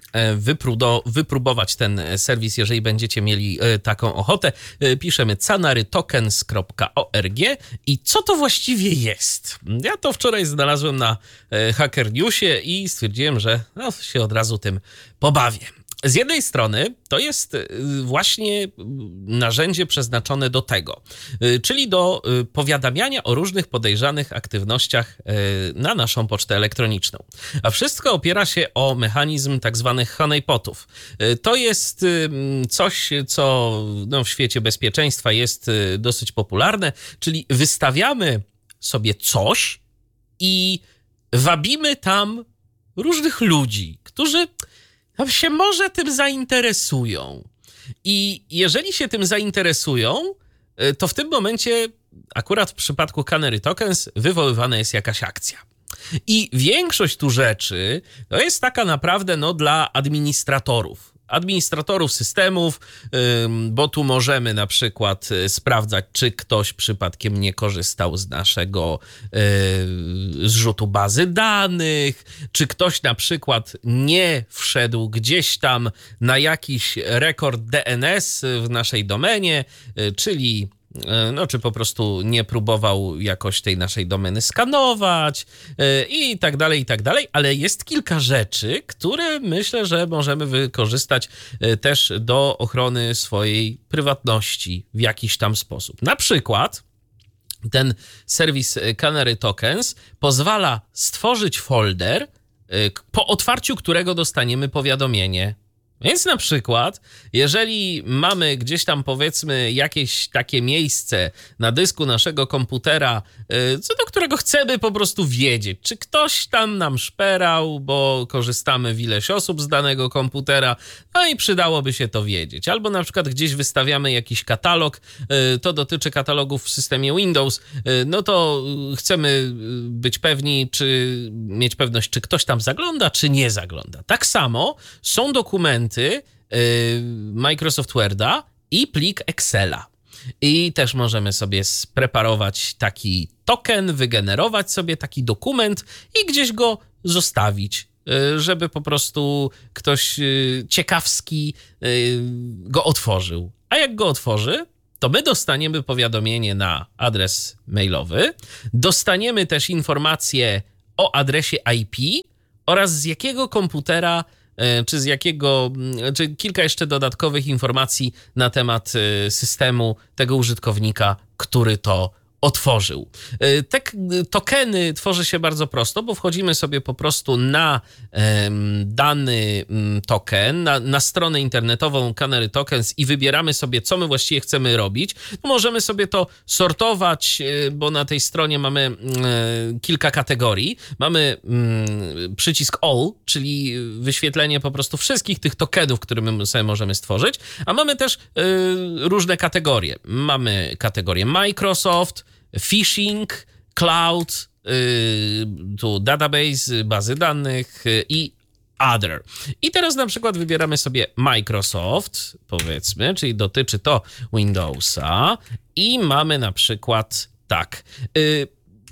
wypróbować ten serwis, jeżeli będziecie mieli taką ochotę. Piszemy canary tokens kropka org i co to właściwie jest? Ja to wczoraj znalazłem na Hacker Newsie i stwierdziłem, że no, się od razu tym pobawię. Z jednej strony to jest właśnie narzędzie przeznaczone do tego, czyli do powiadamiania o różnych podejrzanych aktywnościach na naszą pocztę elektroniczną. A wszystko opiera się o mechanizm tak zwanych honeypotów. To jest coś, co no, w świecie bezpieczeństwa jest dosyć popularne, czyli wystawiamy sobie coś i wabimy tam różnych ludzi, którzy się może tym zainteresują. I jeżeli się tym zainteresują, to w tym momencie, akurat w przypadku Canary Tokens, wywoływana jest jakaś akcja. I większość tu rzeczy to jest taka naprawdę no, dla administratorów. Administratorów systemów, bo tu możemy na przykład sprawdzać, czy ktoś przypadkiem nie korzystał z naszego zrzutu bazy danych, czy ktoś na przykład nie wszedł gdzieś tam na jakiś rekord D N S w naszej domenie, czyli no, czy po prostu nie próbował jakoś tej naszej domeny skanować i tak dalej, i tak dalej, ale jest kilka rzeczy, które myślę, że możemy wykorzystać też do ochrony swojej prywatności w jakiś tam sposób. Na przykład ten serwis Canary Tokens pozwala stworzyć folder, po otwarciu którego dostaniemy powiadomienie Więc na przykład, jeżeli mamy gdzieś tam powiedzmy jakieś takie miejsce na dysku naszego komputera, co do którego chcemy po prostu wiedzieć, czy ktoś tam nam szperał, bo korzystamy w ileś osób z danego komputera, no i przydałoby się to wiedzieć. Albo na przykład gdzieś wystawiamy jakiś katalog, to dotyczy katalogów w systemie Windows, no to chcemy być pewni, czy mieć pewność, czy ktoś tam zagląda, czy nie zagląda. Tak samo są dokumenty Microsoft Worda i plik Excela. I też możemy sobie spreparować taki token, wygenerować sobie taki dokument i gdzieś go zostawić, żeby po prostu ktoś ciekawski go otworzył. A jak go otworzy, to my dostaniemy powiadomienie na adres mailowy, dostaniemy też informację o adresie I P oraz z jakiego komputera, czy z jakiego, czy kilka jeszcze dodatkowych informacji na temat systemu tego użytkownika, który to otworzył. Te tokeny tworzy się bardzo prosto, bo wchodzimy sobie po prostu na dany token, na, na stronę internetową Canary Tokens i wybieramy sobie, co my właściwie chcemy robić. Możemy sobie to sortować, bo na tej stronie mamy kilka kategorii. Mamy przycisk All, czyli wyświetlenie po prostu wszystkich tych tokenów, które my sobie możemy stworzyć, a mamy też różne kategorie. Mamy kategorię Microsoft, phishing, cloud, yy, tu database, bazy danych yy, i other. I teraz na przykład wybieramy sobie Microsoft, powiedzmy, czyli dotyczy to Windowsa i mamy na przykład tak, yy,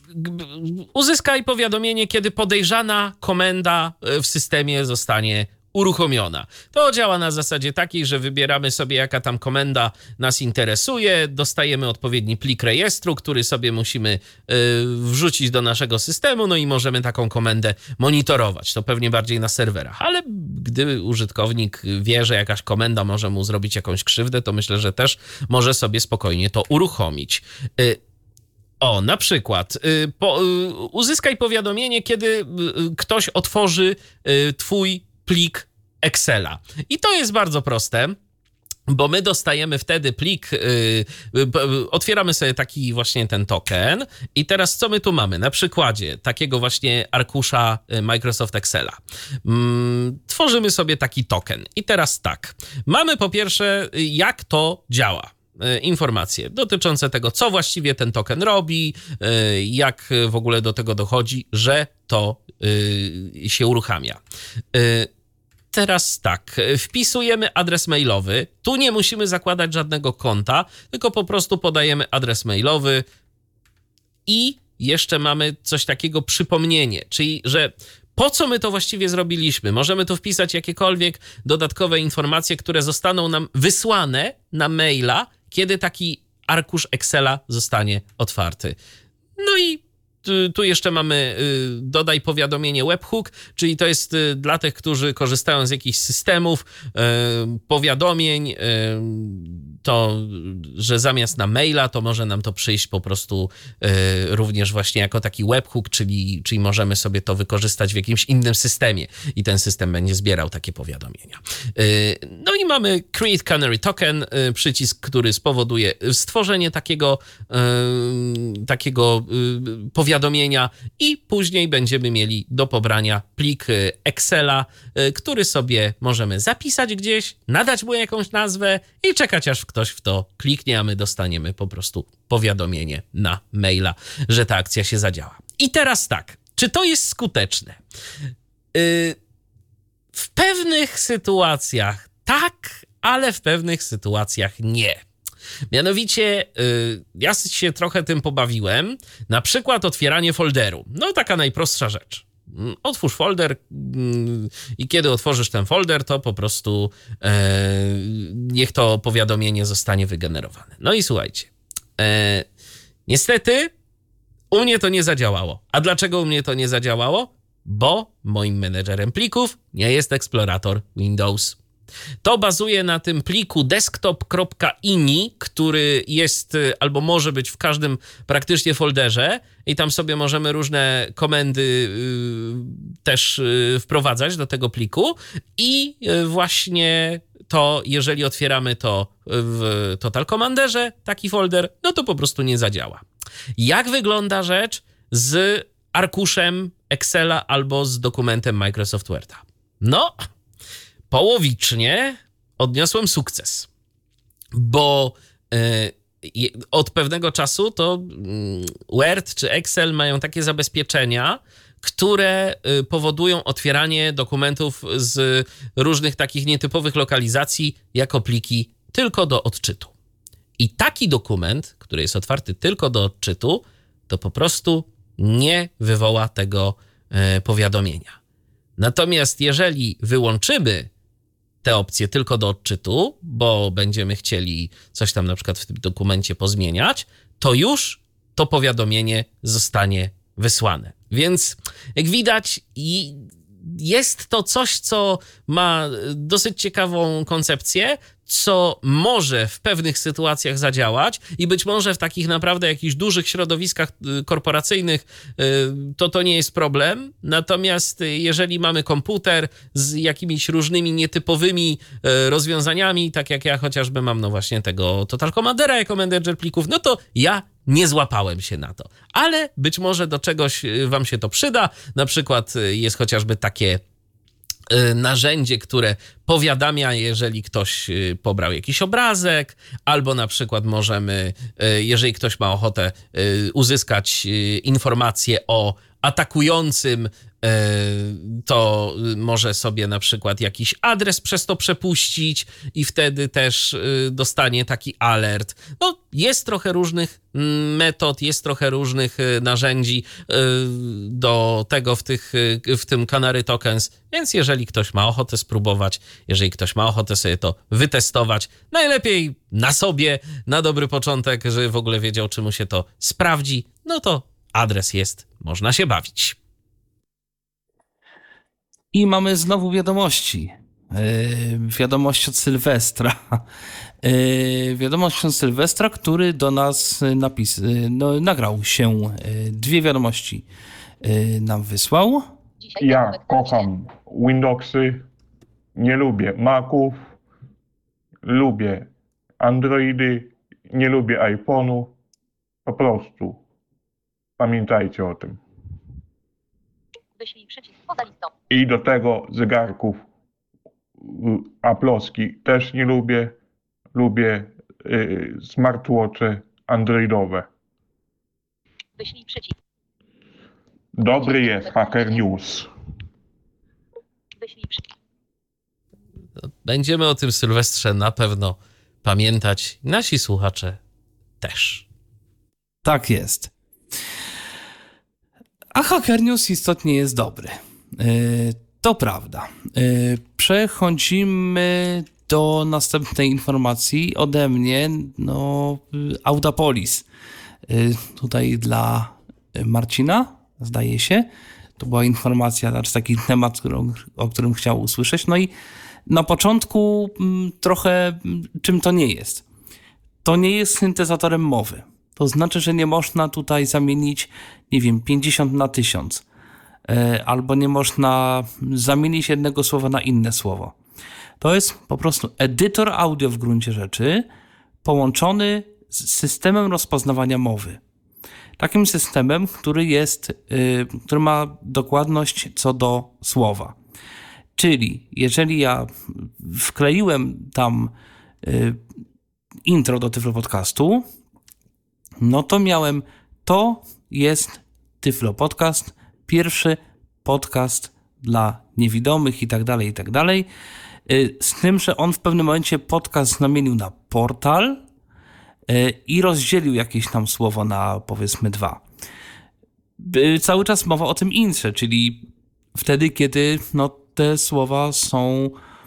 uzyskaj powiadomienie, kiedy podejrzana komenda w systemie zostanie uruchomiona. To działa na zasadzie takiej, że wybieramy sobie, jaka tam komenda nas interesuje, dostajemy odpowiedni plik rejestru, który sobie musimy yy, wrzucić do naszego systemu, no i możemy taką komendę monitorować. To pewnie bardziej na serwerach, ale gdy użytkownik wie, że jakaś komenda może mu zrobić jakąś krzywdę, to myślę, że też może sobie spokojnie to uruchomić. Yy, O, na przykład yy, po, yy, uzyskaj powiadomienie, kiedy yy, ktoś otworzy yy, twój plik Excela. I to jest bardzo proste, bo my dostajemy wtedy plik, yy, yy, otwieramy sobie taki właśnie ten token i teraz co my tu mamy? Na przykładzie takiego właśnie arkusza Microsoft Excela. Yy, tworzymy sobie taki token i teraz tak, mamy po pierwsze jak to działa. Informacje dotyczące tego, co właściwie ten token robi, jak w ogóle do tego dochodzi, że to się uruchamia. Teraz tak, wpisujemy adres mailowy. Tu nie musimy zakładać żadnego konta, tylko po prostu podajemy adres mailowy i jeszcze mamy coś takiego przypomnienie, czyli że po co my to właściwie zrobiliśmy? Możemy tu wpisać jakiekolwiek dodatkowe informacje, które zostaną nam wysłane na maila, kiedy taki arkusz Excela zostanie otwarty. No i tu jeszcze mamy dodaj powiadomienie webhook, czyli to jest dla tych, którzy korzystają z jakichś systemów powiadomień, to, że zamiast na maila, to może nam to przyjść po prostu również właśnie jako taki webhook, czyli, czyli możemy sobie to wykorzystać w jakimś innym systemie i ten system będzie zbierał takie powiadomienia. No i mamy Create Canary Token, przycisk, który spowoduje stworzenie takiego, takiego powiadomienia i później będziemy mieli do pobrania plik Excela, który sobie możemy zapisać gdzieś, nadać mu jakąś nazwę i czekać, aż ktoś w to kliknie, a my dostaniemy po prostu powiadomienie na maila, że ta akcja się zadziała. I teraz tak, czy to jest skuteczne? Yy, w pewnych sytuacjach tak, ale w pewnych sytuacjach nie. Mianowicie yy, ja się trochę tym pobawiłem, na przykład otwieranie folderu. No taka najprostsza rzecz. Otwórz folder i kiedy otworzysz ten folder, to po prostu e, niech to powiadomienie zostanie wygenerowane. No i słuchajcie, e, niestety u mnie to nie zadziałało. A dlaczego u mnie to nie zadziałało? Bo moim menedżerem plików nie jest eksplorator Windows. To bazuje na tym pliku desktop kropka ini, który jest albo może być w każdym praktycznie folderze i tam sobie możemy różne komendy y, też y, wprowadzać do tego pliku i y, właśnie to, jeżeli otwieramy to w Total Commanderze, taki folder, no to po prostu nie zadziała. Jak wygląda rzecz z arkuszem Excela albo z dokumentem Microsoft Worda? No, połowicznie odniosłem sukces, bo y, od pewnego czasu to y, Word czy Excel mają takie zabezpieczenia, które y, powodują otwieranie dokumentów z różnych takich nietypowych lokalizacji jako pliki tylko do odczytu. I taki dokument, który jest otwarty tylko do odczytu, to po prostu nie wywoła tego y, powiadomienia. Natomiast jeżeli wyłączymy te opcje tylko do odczytu, bo będziemy chcieli coś tam na przykład w tym dokumencie pozmieniać, to już to powiadomienie zostanie wysłane. Więc jak widać, jest to coś, co ma dosyć ciekawą koncepcję, co może w pewnych sytuacjach zadziałać i być może w takich naprawdę jakichś dużych środowiskach korporacyjnych to to nie jest problem. Natomiast jeżeli mamy komputer z jakimiś różnymi nietypowymi rozwiązaniami, tak jak ja chociażby mam no właśnie tego Total Commandera jako menedżer plików, no to ja nie złapałem się na to. Ale być może do czegoś wam się to przyda. Na przykład jest chociażby takie narzędzie, które powiadamia, jeżeli ktoś pobrał jakiś obrazek, albo na przykład możemy, jeżeli ktoś ma ochotę uzyskać informacje o atakującym, to może sobie na przykład jakiś adres przez to przepuścić i wtedy też dostanie taki alert. No, jest trochę różnych metod, jest trochę różnych narzędzi do tego w, tych, w tym Canary Tokens, więc jeżeli ktoś ma ochotę spróbować, jeżeli ktoś ma ochotę sobie to wytestować, najlepiej na sobie, na dobry początek, żeby w ogóle wiedział, czy mu się to sprawdzi, no to adres jest, można się bawić. I mamy znowu wiadomości. Yy, wiadomość od Sylwestra. Yy, wiadomość od Sylwestra, który do nas napis, yy, no, nagrał się. Yy, dwie wiadomości yy, nam wysłał. Ja kocham Windowsy, nie lubię Maców, lubię Androidy, nie lubię iPhone'u. Po prostu pamiętajcie o tym. Wyślij przycisk poza listą. I do tego zegarków Apple'owskich też nie lubię. Lubię y, smartwatche androidowe. Wyślij przycisk. Dobry jest Hacker News. Wyślij przycisk. Będziemy o tym Sylwestrze na pewno pamiętać. Nasi słuchacze też. Tak jest. A Hacker News istotnie jest dobry. Yy, to prawda. Yy, przechodzimy do następnej informacji ode mnie. No, Audapolis. Yy, tutaj dla Marcina, zdaje się. To była informacja, znaczy taki temat, którą, o którym chciał usłyszeć. No i na początku m, trochę m, czym to nie jest. To nie jest syntezatorem mowy. To znaczy, że nie można tutaj zamienić, nie wiem, pięćdziesiąt na tysiąc. Albo nie można zamienić jednego słowa na inne słowo. To jest po prostu edytor audio w gruncie rzeczy połączony z systemem rozpoznawania mowy. Takim systemem, który jest, który ma dokładność co do słowa. Czyli jeżeli ja wkleiłem tam intro do Tyflo Podcastu, no to miałem, to jest Tyflo Podcast, pierwszy podcast dla niewidomych i tak dalej, i tak dalej. Z tym, że on w pewnym momencie podcast zamienił na portal i rozdzielił jakieś tam słowo na, powiedzmy, dwa. Cały czas mowa o tym intrze, czyli wtedy, kiedy no, te słowa są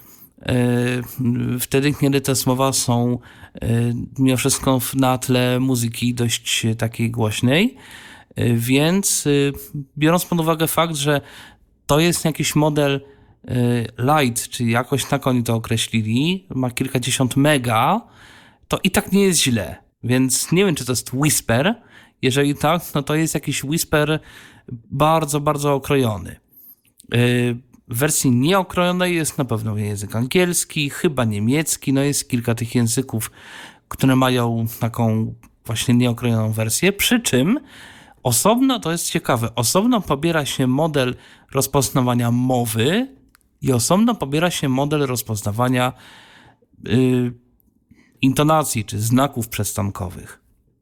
wtedy, kiedy te słowa są mimo wszystko na tle muzyki dość takiej głośnej, więc biorąc pod uwagę fakt, że to jest jakiś model Lite, czy jakoś tak oni to określili, ma kilkadziesiąt mega, to i tak nie jest źle. Więc nie wiem, czy to jest Whisper. Jeżeli tak, no to jest jakiś Whisper bardzo, bardzo okrojony. W wersji nieokrojonej jest na pewno język angielski, chyba niemiecki, no jest kilka tych języków, które mają taką właśnie nieokrojoną wersję, przy czym osobno, to jest ciekawe, osobno pobiera się model rozpoznawania mowy i osobno pobiera się model rozpoznawania yy, intonacji czy znaków przystankowych.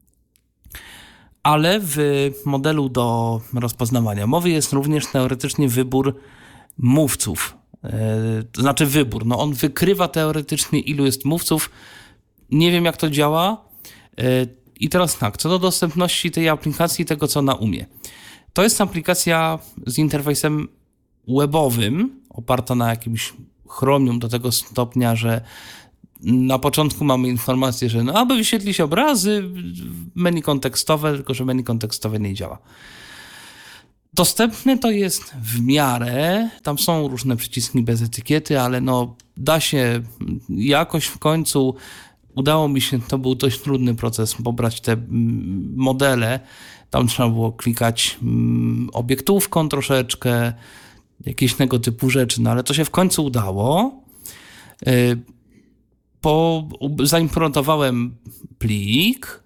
Ale w modelu do rozpoznawania mowy jest również teoretycznie wybór mówców. Yy, to znaczy wybór. No on wykrywa teoretycznie, ilu jest mówców. Nie wiem, jak to działa. Yy, I teraz tak, co do dostępności tej aplikacji, tego co ona umie. To jest aplikacja z interfejsem webowym, oparta na jakimś Chromium do tego stopnia, że na początku mamy informację, że no, aby wyświetlić obrazy, menu kontekstowe, tylko że menu kontekstowe nie działa. Dostępne to jest w miarę, tam są różne przyciski bez etykiety, ale no da się jakoś w końcu, udało mi się, to był dość trudny proces, pobrać te modele, tam trzeba było klikać obiektówką troszeczkę, jakieś tego typu rzeczy, no ale to się w końcu udało. Po, zaimportowałem plik,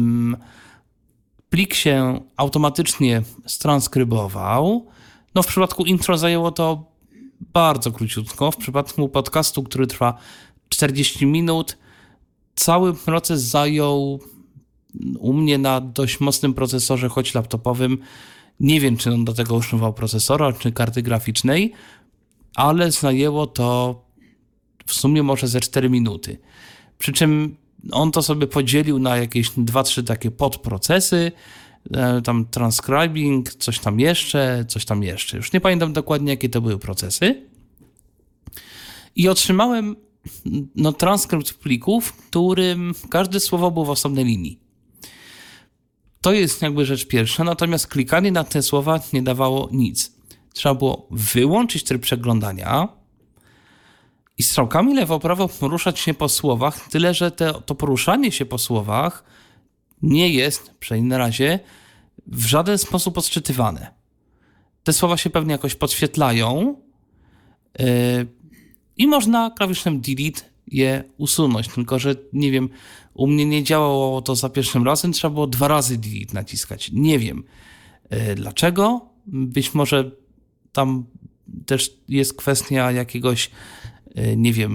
plik się automatycznie transkrybował. No w przypadku intro zajęło to bardzo króciutko. W przypadku podcastu, który trwa czterdzieści minut, cały proces zajął u mnie na dość mocnym procesorze, choć laptopowym. Nie wiem, czy on do tego używał procesora, czy karty graficznej, ale zajęło to w sumie może ze cztery minuty. Przy czym on to sobie podzielił na jakieś dwa trzy takie podprocesy, tam transcribing, coś tam jeszcze, coś tam jeszcze. Już nie pamiętam dokładnie, jakie to były procesy. I otrzymałem no, transkrypt pliku, w którym każde słowo było w osobnej linii. To jest jakby rzecz pierwsza, natomiast klikanie na te słowa nie dawało nic. Trzeba było wyłączyć tryb przeglądania i strzałkami lewo-prawo poruszać się po słowach, tyle że te, to poruszanie się po słowach nie jest, przynajmniej na razie, w żaden sposób odczytywane. Te słowa się pewnie jakoś podświetlają yy, i można klawiszem delete je usunąć, tylko że nie wiem, u mnie nie działało to za pierwszym razem, trzeba było dwa razy delete naciskać. Nie wiem yy, dlaczego. Być może tam też jest kwestia jakiegoś, yy, nie wiem,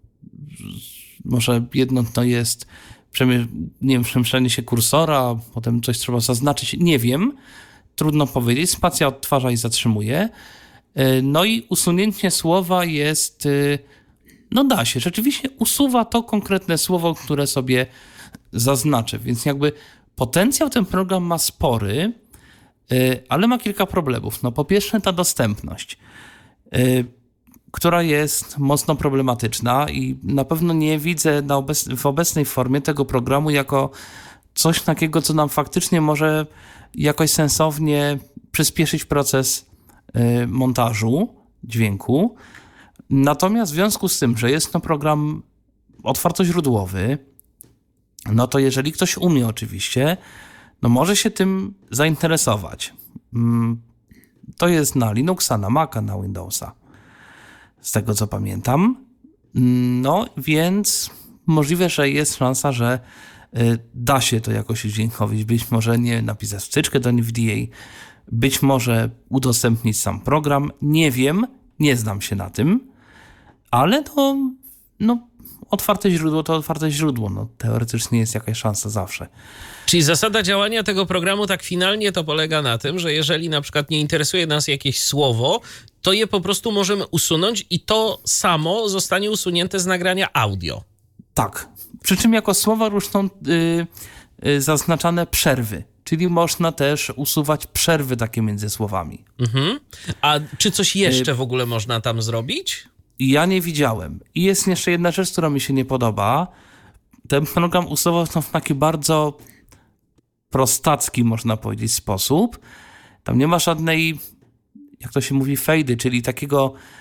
może jedno to jest nie wiem, przemieszczanie się kursora, potem coś trzeba zaznaczyć, nie wiem, trudno powiedzieć. Spacja odtwarza i zatrzymuje. No i usunięcie słowa jest, no da się, rzeczywiście usuwa to konkretne słowo, które sobie zaznaczę, więc jakby potencjał ten program ma spory, ale ma kilka problemów. No po pierwsze ta dostępność, która jest mocno problematyczna i na pewno nie widzę na obec- w obecnej formie tego programu jako coś takiego, co nam faktycznie może jakoś sensownie przyspieszyć proces y, montażu dźwięku. Natomiast w związku z tym, że jest to program otwartoźródłowy, no to jeżeli ktoś umie oczywiście, no może się tym zainteresować. Mm, to jest na Linuxa, na Maca, na Windowsa. Z tego, co pamiętam. No, więc możliwe, że jest szansa, że y, da się to jakoś udźwiękowić. Być może nie napisać wtyczkę do N V D A, być może udostępnić sam program. Nie wiem, nie znam się na tym, ale to no, otwarte źródło to otwarte źródło. No, teoretycznie jest jakaś szansa zawsze. Czyli zasada działania tego programu tak finalnie to polega na tym, że jeżeli na przykład nie interesuje nas jakieś słowo, to je po prostu możemy usunąć i to samo zostanie usunięte z nagrania audio. Tak. Przy czym jako słowa różną yy, yy, zaznaczane przerwy. Czyli można też usuwać przerwy takie między słowami. Mhm. A czy coś jeszcze w ogóle można tam zrobić? Ja nie widziałem. I jest jeszcze jedna rzecz, która mi się nie podoba. Ten program usuwał to w taki bardzo prostacki, można powiedzieć, sposób. Tam nie ma żadnej, jak to się mówi, fejdy, czyli takiego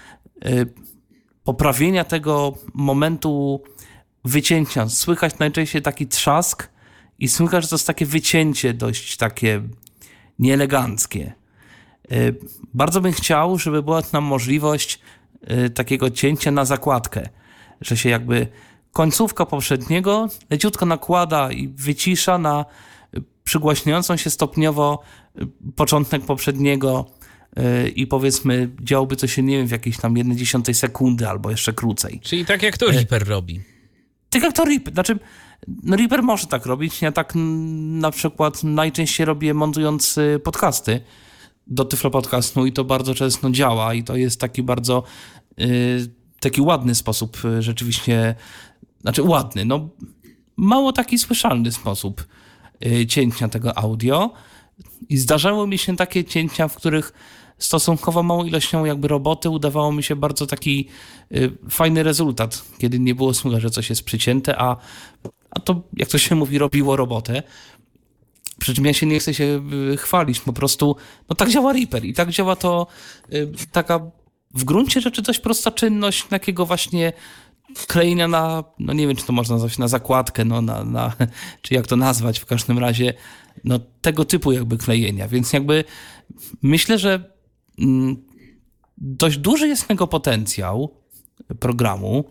poprawienia tego momentu wycięcia. Słychać najczęściej taki trzask i słychać, że to jest takie wycięcie dość takie nieeleganckie. Bardzo bym chciał, żeby była tam możliwość takiego cięcia na zakładkę, że się jakby końcówka poprzedniego leciutko nakłada i wycisza na przygłaśniającą się stopniowo początek poprzedniego i powiedzmy działoby to się, nie wiem, w jakiejś tam jednej dziesiątej sekundy albo jeszcze krócej. Czyli tak jak to Reaper robi. Tak jak to Reaper, znaczy no Reaper może tak robić, ja tak na przykład najczęściej robię montując podcasty do Tyflo Podcastu i to bardzo często działa i to jest taki bardzo yy, taki ładny sposób rzeczywiście, znaczy ładny, no mało taki słyszalny sposób yy, cięcia tego audio i zdarzały mi się takie cięcia, w których stosunkowo małą ilością jakby roboty udawało mi się bardzo taki yy, fajny rezultat, kiedy nie było słychać, że coś jest przycięte, a, a to, jak to się mówi, robiło robotę. Przy czym ja się nie chcę się chwalić, po prostu no tak działa Reaper i tak działa to y, taka w gruncie rzeczy dość prosta czynność takiego właśnie klejenia na, no nie wiem, czy to można nazwać na zakładkę, no na, na, czy jak to nazwać, w każdym razie no tego typu jakby klejenia, więc jakby myślę, że mm, dość duży jest tego potencjał programu,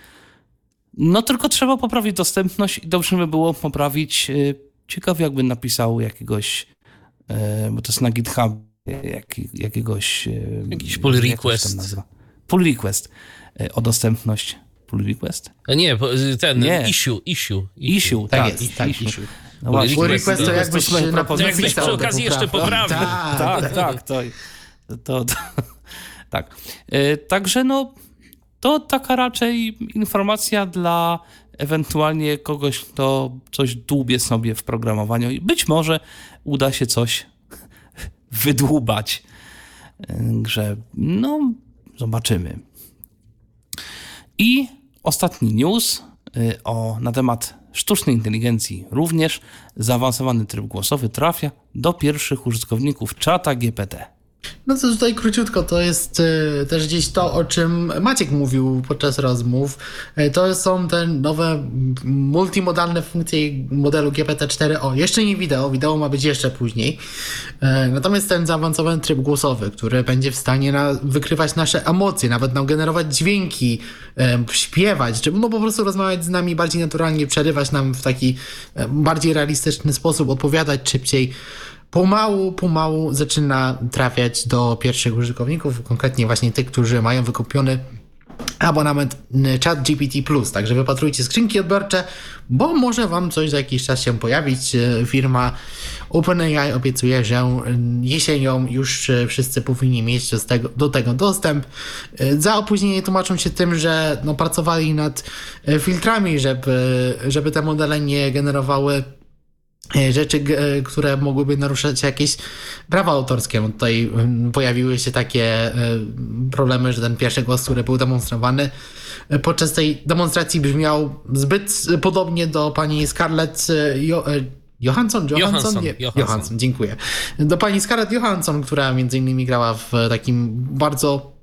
no tylko trzeba poprawić dostępność i dobrze by było poprawić y, ciekawie jakby napisał jakiegoś, e, bo to jest na GitHub, jak, jakiegoś... E, Jakiś pull request. Pull request e, o dostępność. Pull request? Nie, ten Nie. Issue, issue. Issue, tak. tak, jest, tak issue. issue. No właśnie, pull request to jakbyś jakbyś przy okazji jeszcze poprawił. Tak, tak, tak. To, to, to, tak. E, także no, to taka raczej informacja dla ewentualnie kogoś, kto coś dłubie sobie w programowaniu i być może uda się coś wydłubać. Że no, zobaczymy. I ostatni news o, na temat sztucznej inteligencji. Również zaawansowany tryb głosowy trafia do pierwszych użytkowników czata G P T. No to tutaj króciutko, to jest y, też gdzieś to, o czym Maciek mówił podczas rozmów. Y, to są te nowe multimodalne funkcje modelu G P T cztery. O, jeszcze nie wideo, wideo ma być jeszcze później. Y, natomiast ten zaawansowany tryb głosowy, który będzie w stanie na, wykrywać nasze emocje, nawet nam generować dźwięki, y, śpiewać, czy no po prostu rozmawiać z nami bardziej naturalnie, przerywać nam w taki y, bardziej realistyczny sposób, odpowiadać szybciej. Pomału, pomału zaczyna trafiać do pierwszych użytkowników, konkretnie właśnie tych, którzy mają wykupiony abonament ChatGPT plus. Także wypatrujcie skrzynki odbiorcze, bo może wam coś za jakiś czas się pojawić. Firma OpenAI obiecuje, że jesienią już wszyscy powinni mieć do tego, do tego dostęp. Za opóźnienie tłumaczą się tym, że no, pracowali nad filtrami, żeby, żeby te modele nie generowały rzeczy, które mogłyby naruszać jakieś prawa autorskie. No tutaj pojawiły się takie problemy, że ten pierwszy głos, który był demonstrowany podczas tej demonstracji, brzmiał zbyt podobnie do pani Scarlett jo- Johansson? Johansson? Johansson, Nie, Johansson. Johansson, dziękuję. Do pani Scarlett Johansson, która między innymi grała w takim bardzo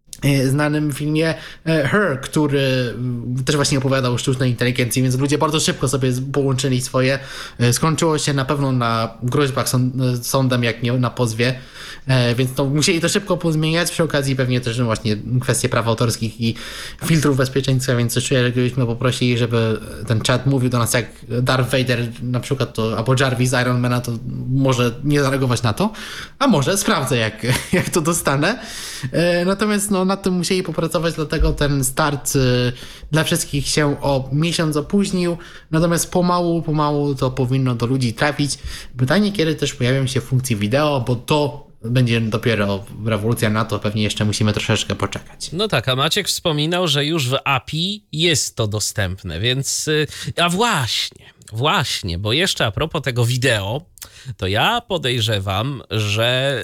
znanym filmie Her, który też właśnie opowiadał o sztucznej inteligencji, więc ludzie bardzo szybko sobie połączyli swoje. Skończyło się na pewno na groźbach sądem, jak nie na pozwie, więc to musieli to szybko pozmieniać. Przy okazji pewnie też właśnie kwestie praw autorskich i filtrów bezpieczeństwa, więc czuję, że gdybyśmy poprosili, żeby ten czat mówił do nas jak Darth Vader na przykład, to, albo Jarvis z Ironmana, to może nie zareagować na to, a może sprawdzę, jak, jak to dostanę. Natomiast no, nad tym musieli popracować, dlatego ten start y, dla wszystkich się o miesiąc opóźnił, natomiast pomału, pomału to powinno do ludzi trafić. Pytanie, kiedy też pojawią się funkcje wideo, bo to będzie dopiero rewolucja, na to pewnie jeszcze musimy troszeczkę poczekać. No tak, a Maciek wspominał, że już w A P I jest to dostępne, więc... A właśnie, właśnie, bo jeszcze a propos tego wideo, to ja podejrzewam, że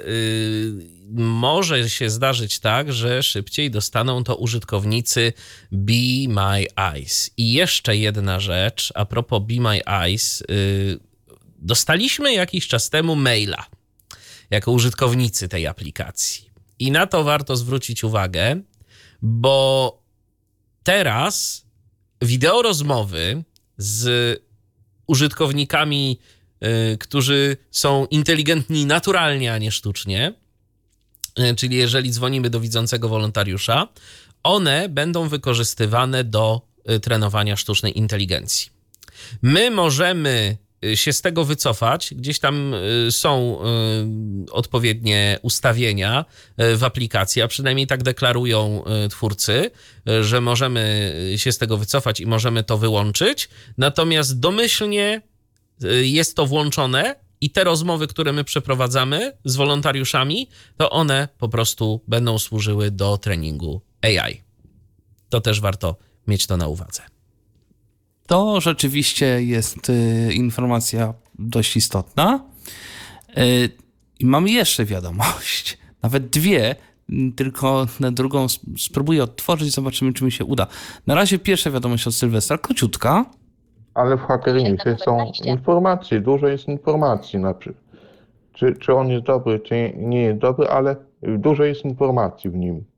yy, może się zdarzyć tak, że szybciej dostaną to użytkownicy Be My Eyes. I jeszcze jedna rzecz, a propos Be My Eyes, yy, dostaliśmy jakiś czas temu maila jako użytkownicy tej aplikacji. I na to warto zwrócić uwagę, bo teraz wideo rozmowy z użytkownikami, y, którzy są inteligentni naturalnie, a nie sztucznie, y, czyli jeżeli dzwonimy do widzącego wolontariusza, one będą wykorzystywane do y, trenowania sztucznej inteligencji. My możemy się z tego wycofać. Gdzieś tam są odpowiednie ustawienia w aplikacji, a przynajmniej tak deklarują twórcy, że możemy się z tego wycofać i możemy to wyłączyć. Natomiast domyślnie jest to włączone i te rozmowy, które my przeprowadzamy z wolontariuszami, to one po prostu będą służyły do treningu A I. To też warto mieć to na uwadze. To rzeczywiście jest y, informacja dość istotna. Y, I mamy jeszcze wiadomość. Nawet dwie, tylko na drugą spróbuję odtworzyć, zobaczymy, czy mi się uda. Na razie pierwsza wiadomość od Sylwestra, króciutka. Ale w Hackeringie są informacje, dużo jest informacji. Na przykład. Czy, czy on jest dobry, czy nie jest dobry, ale dużo jest informacji w nim.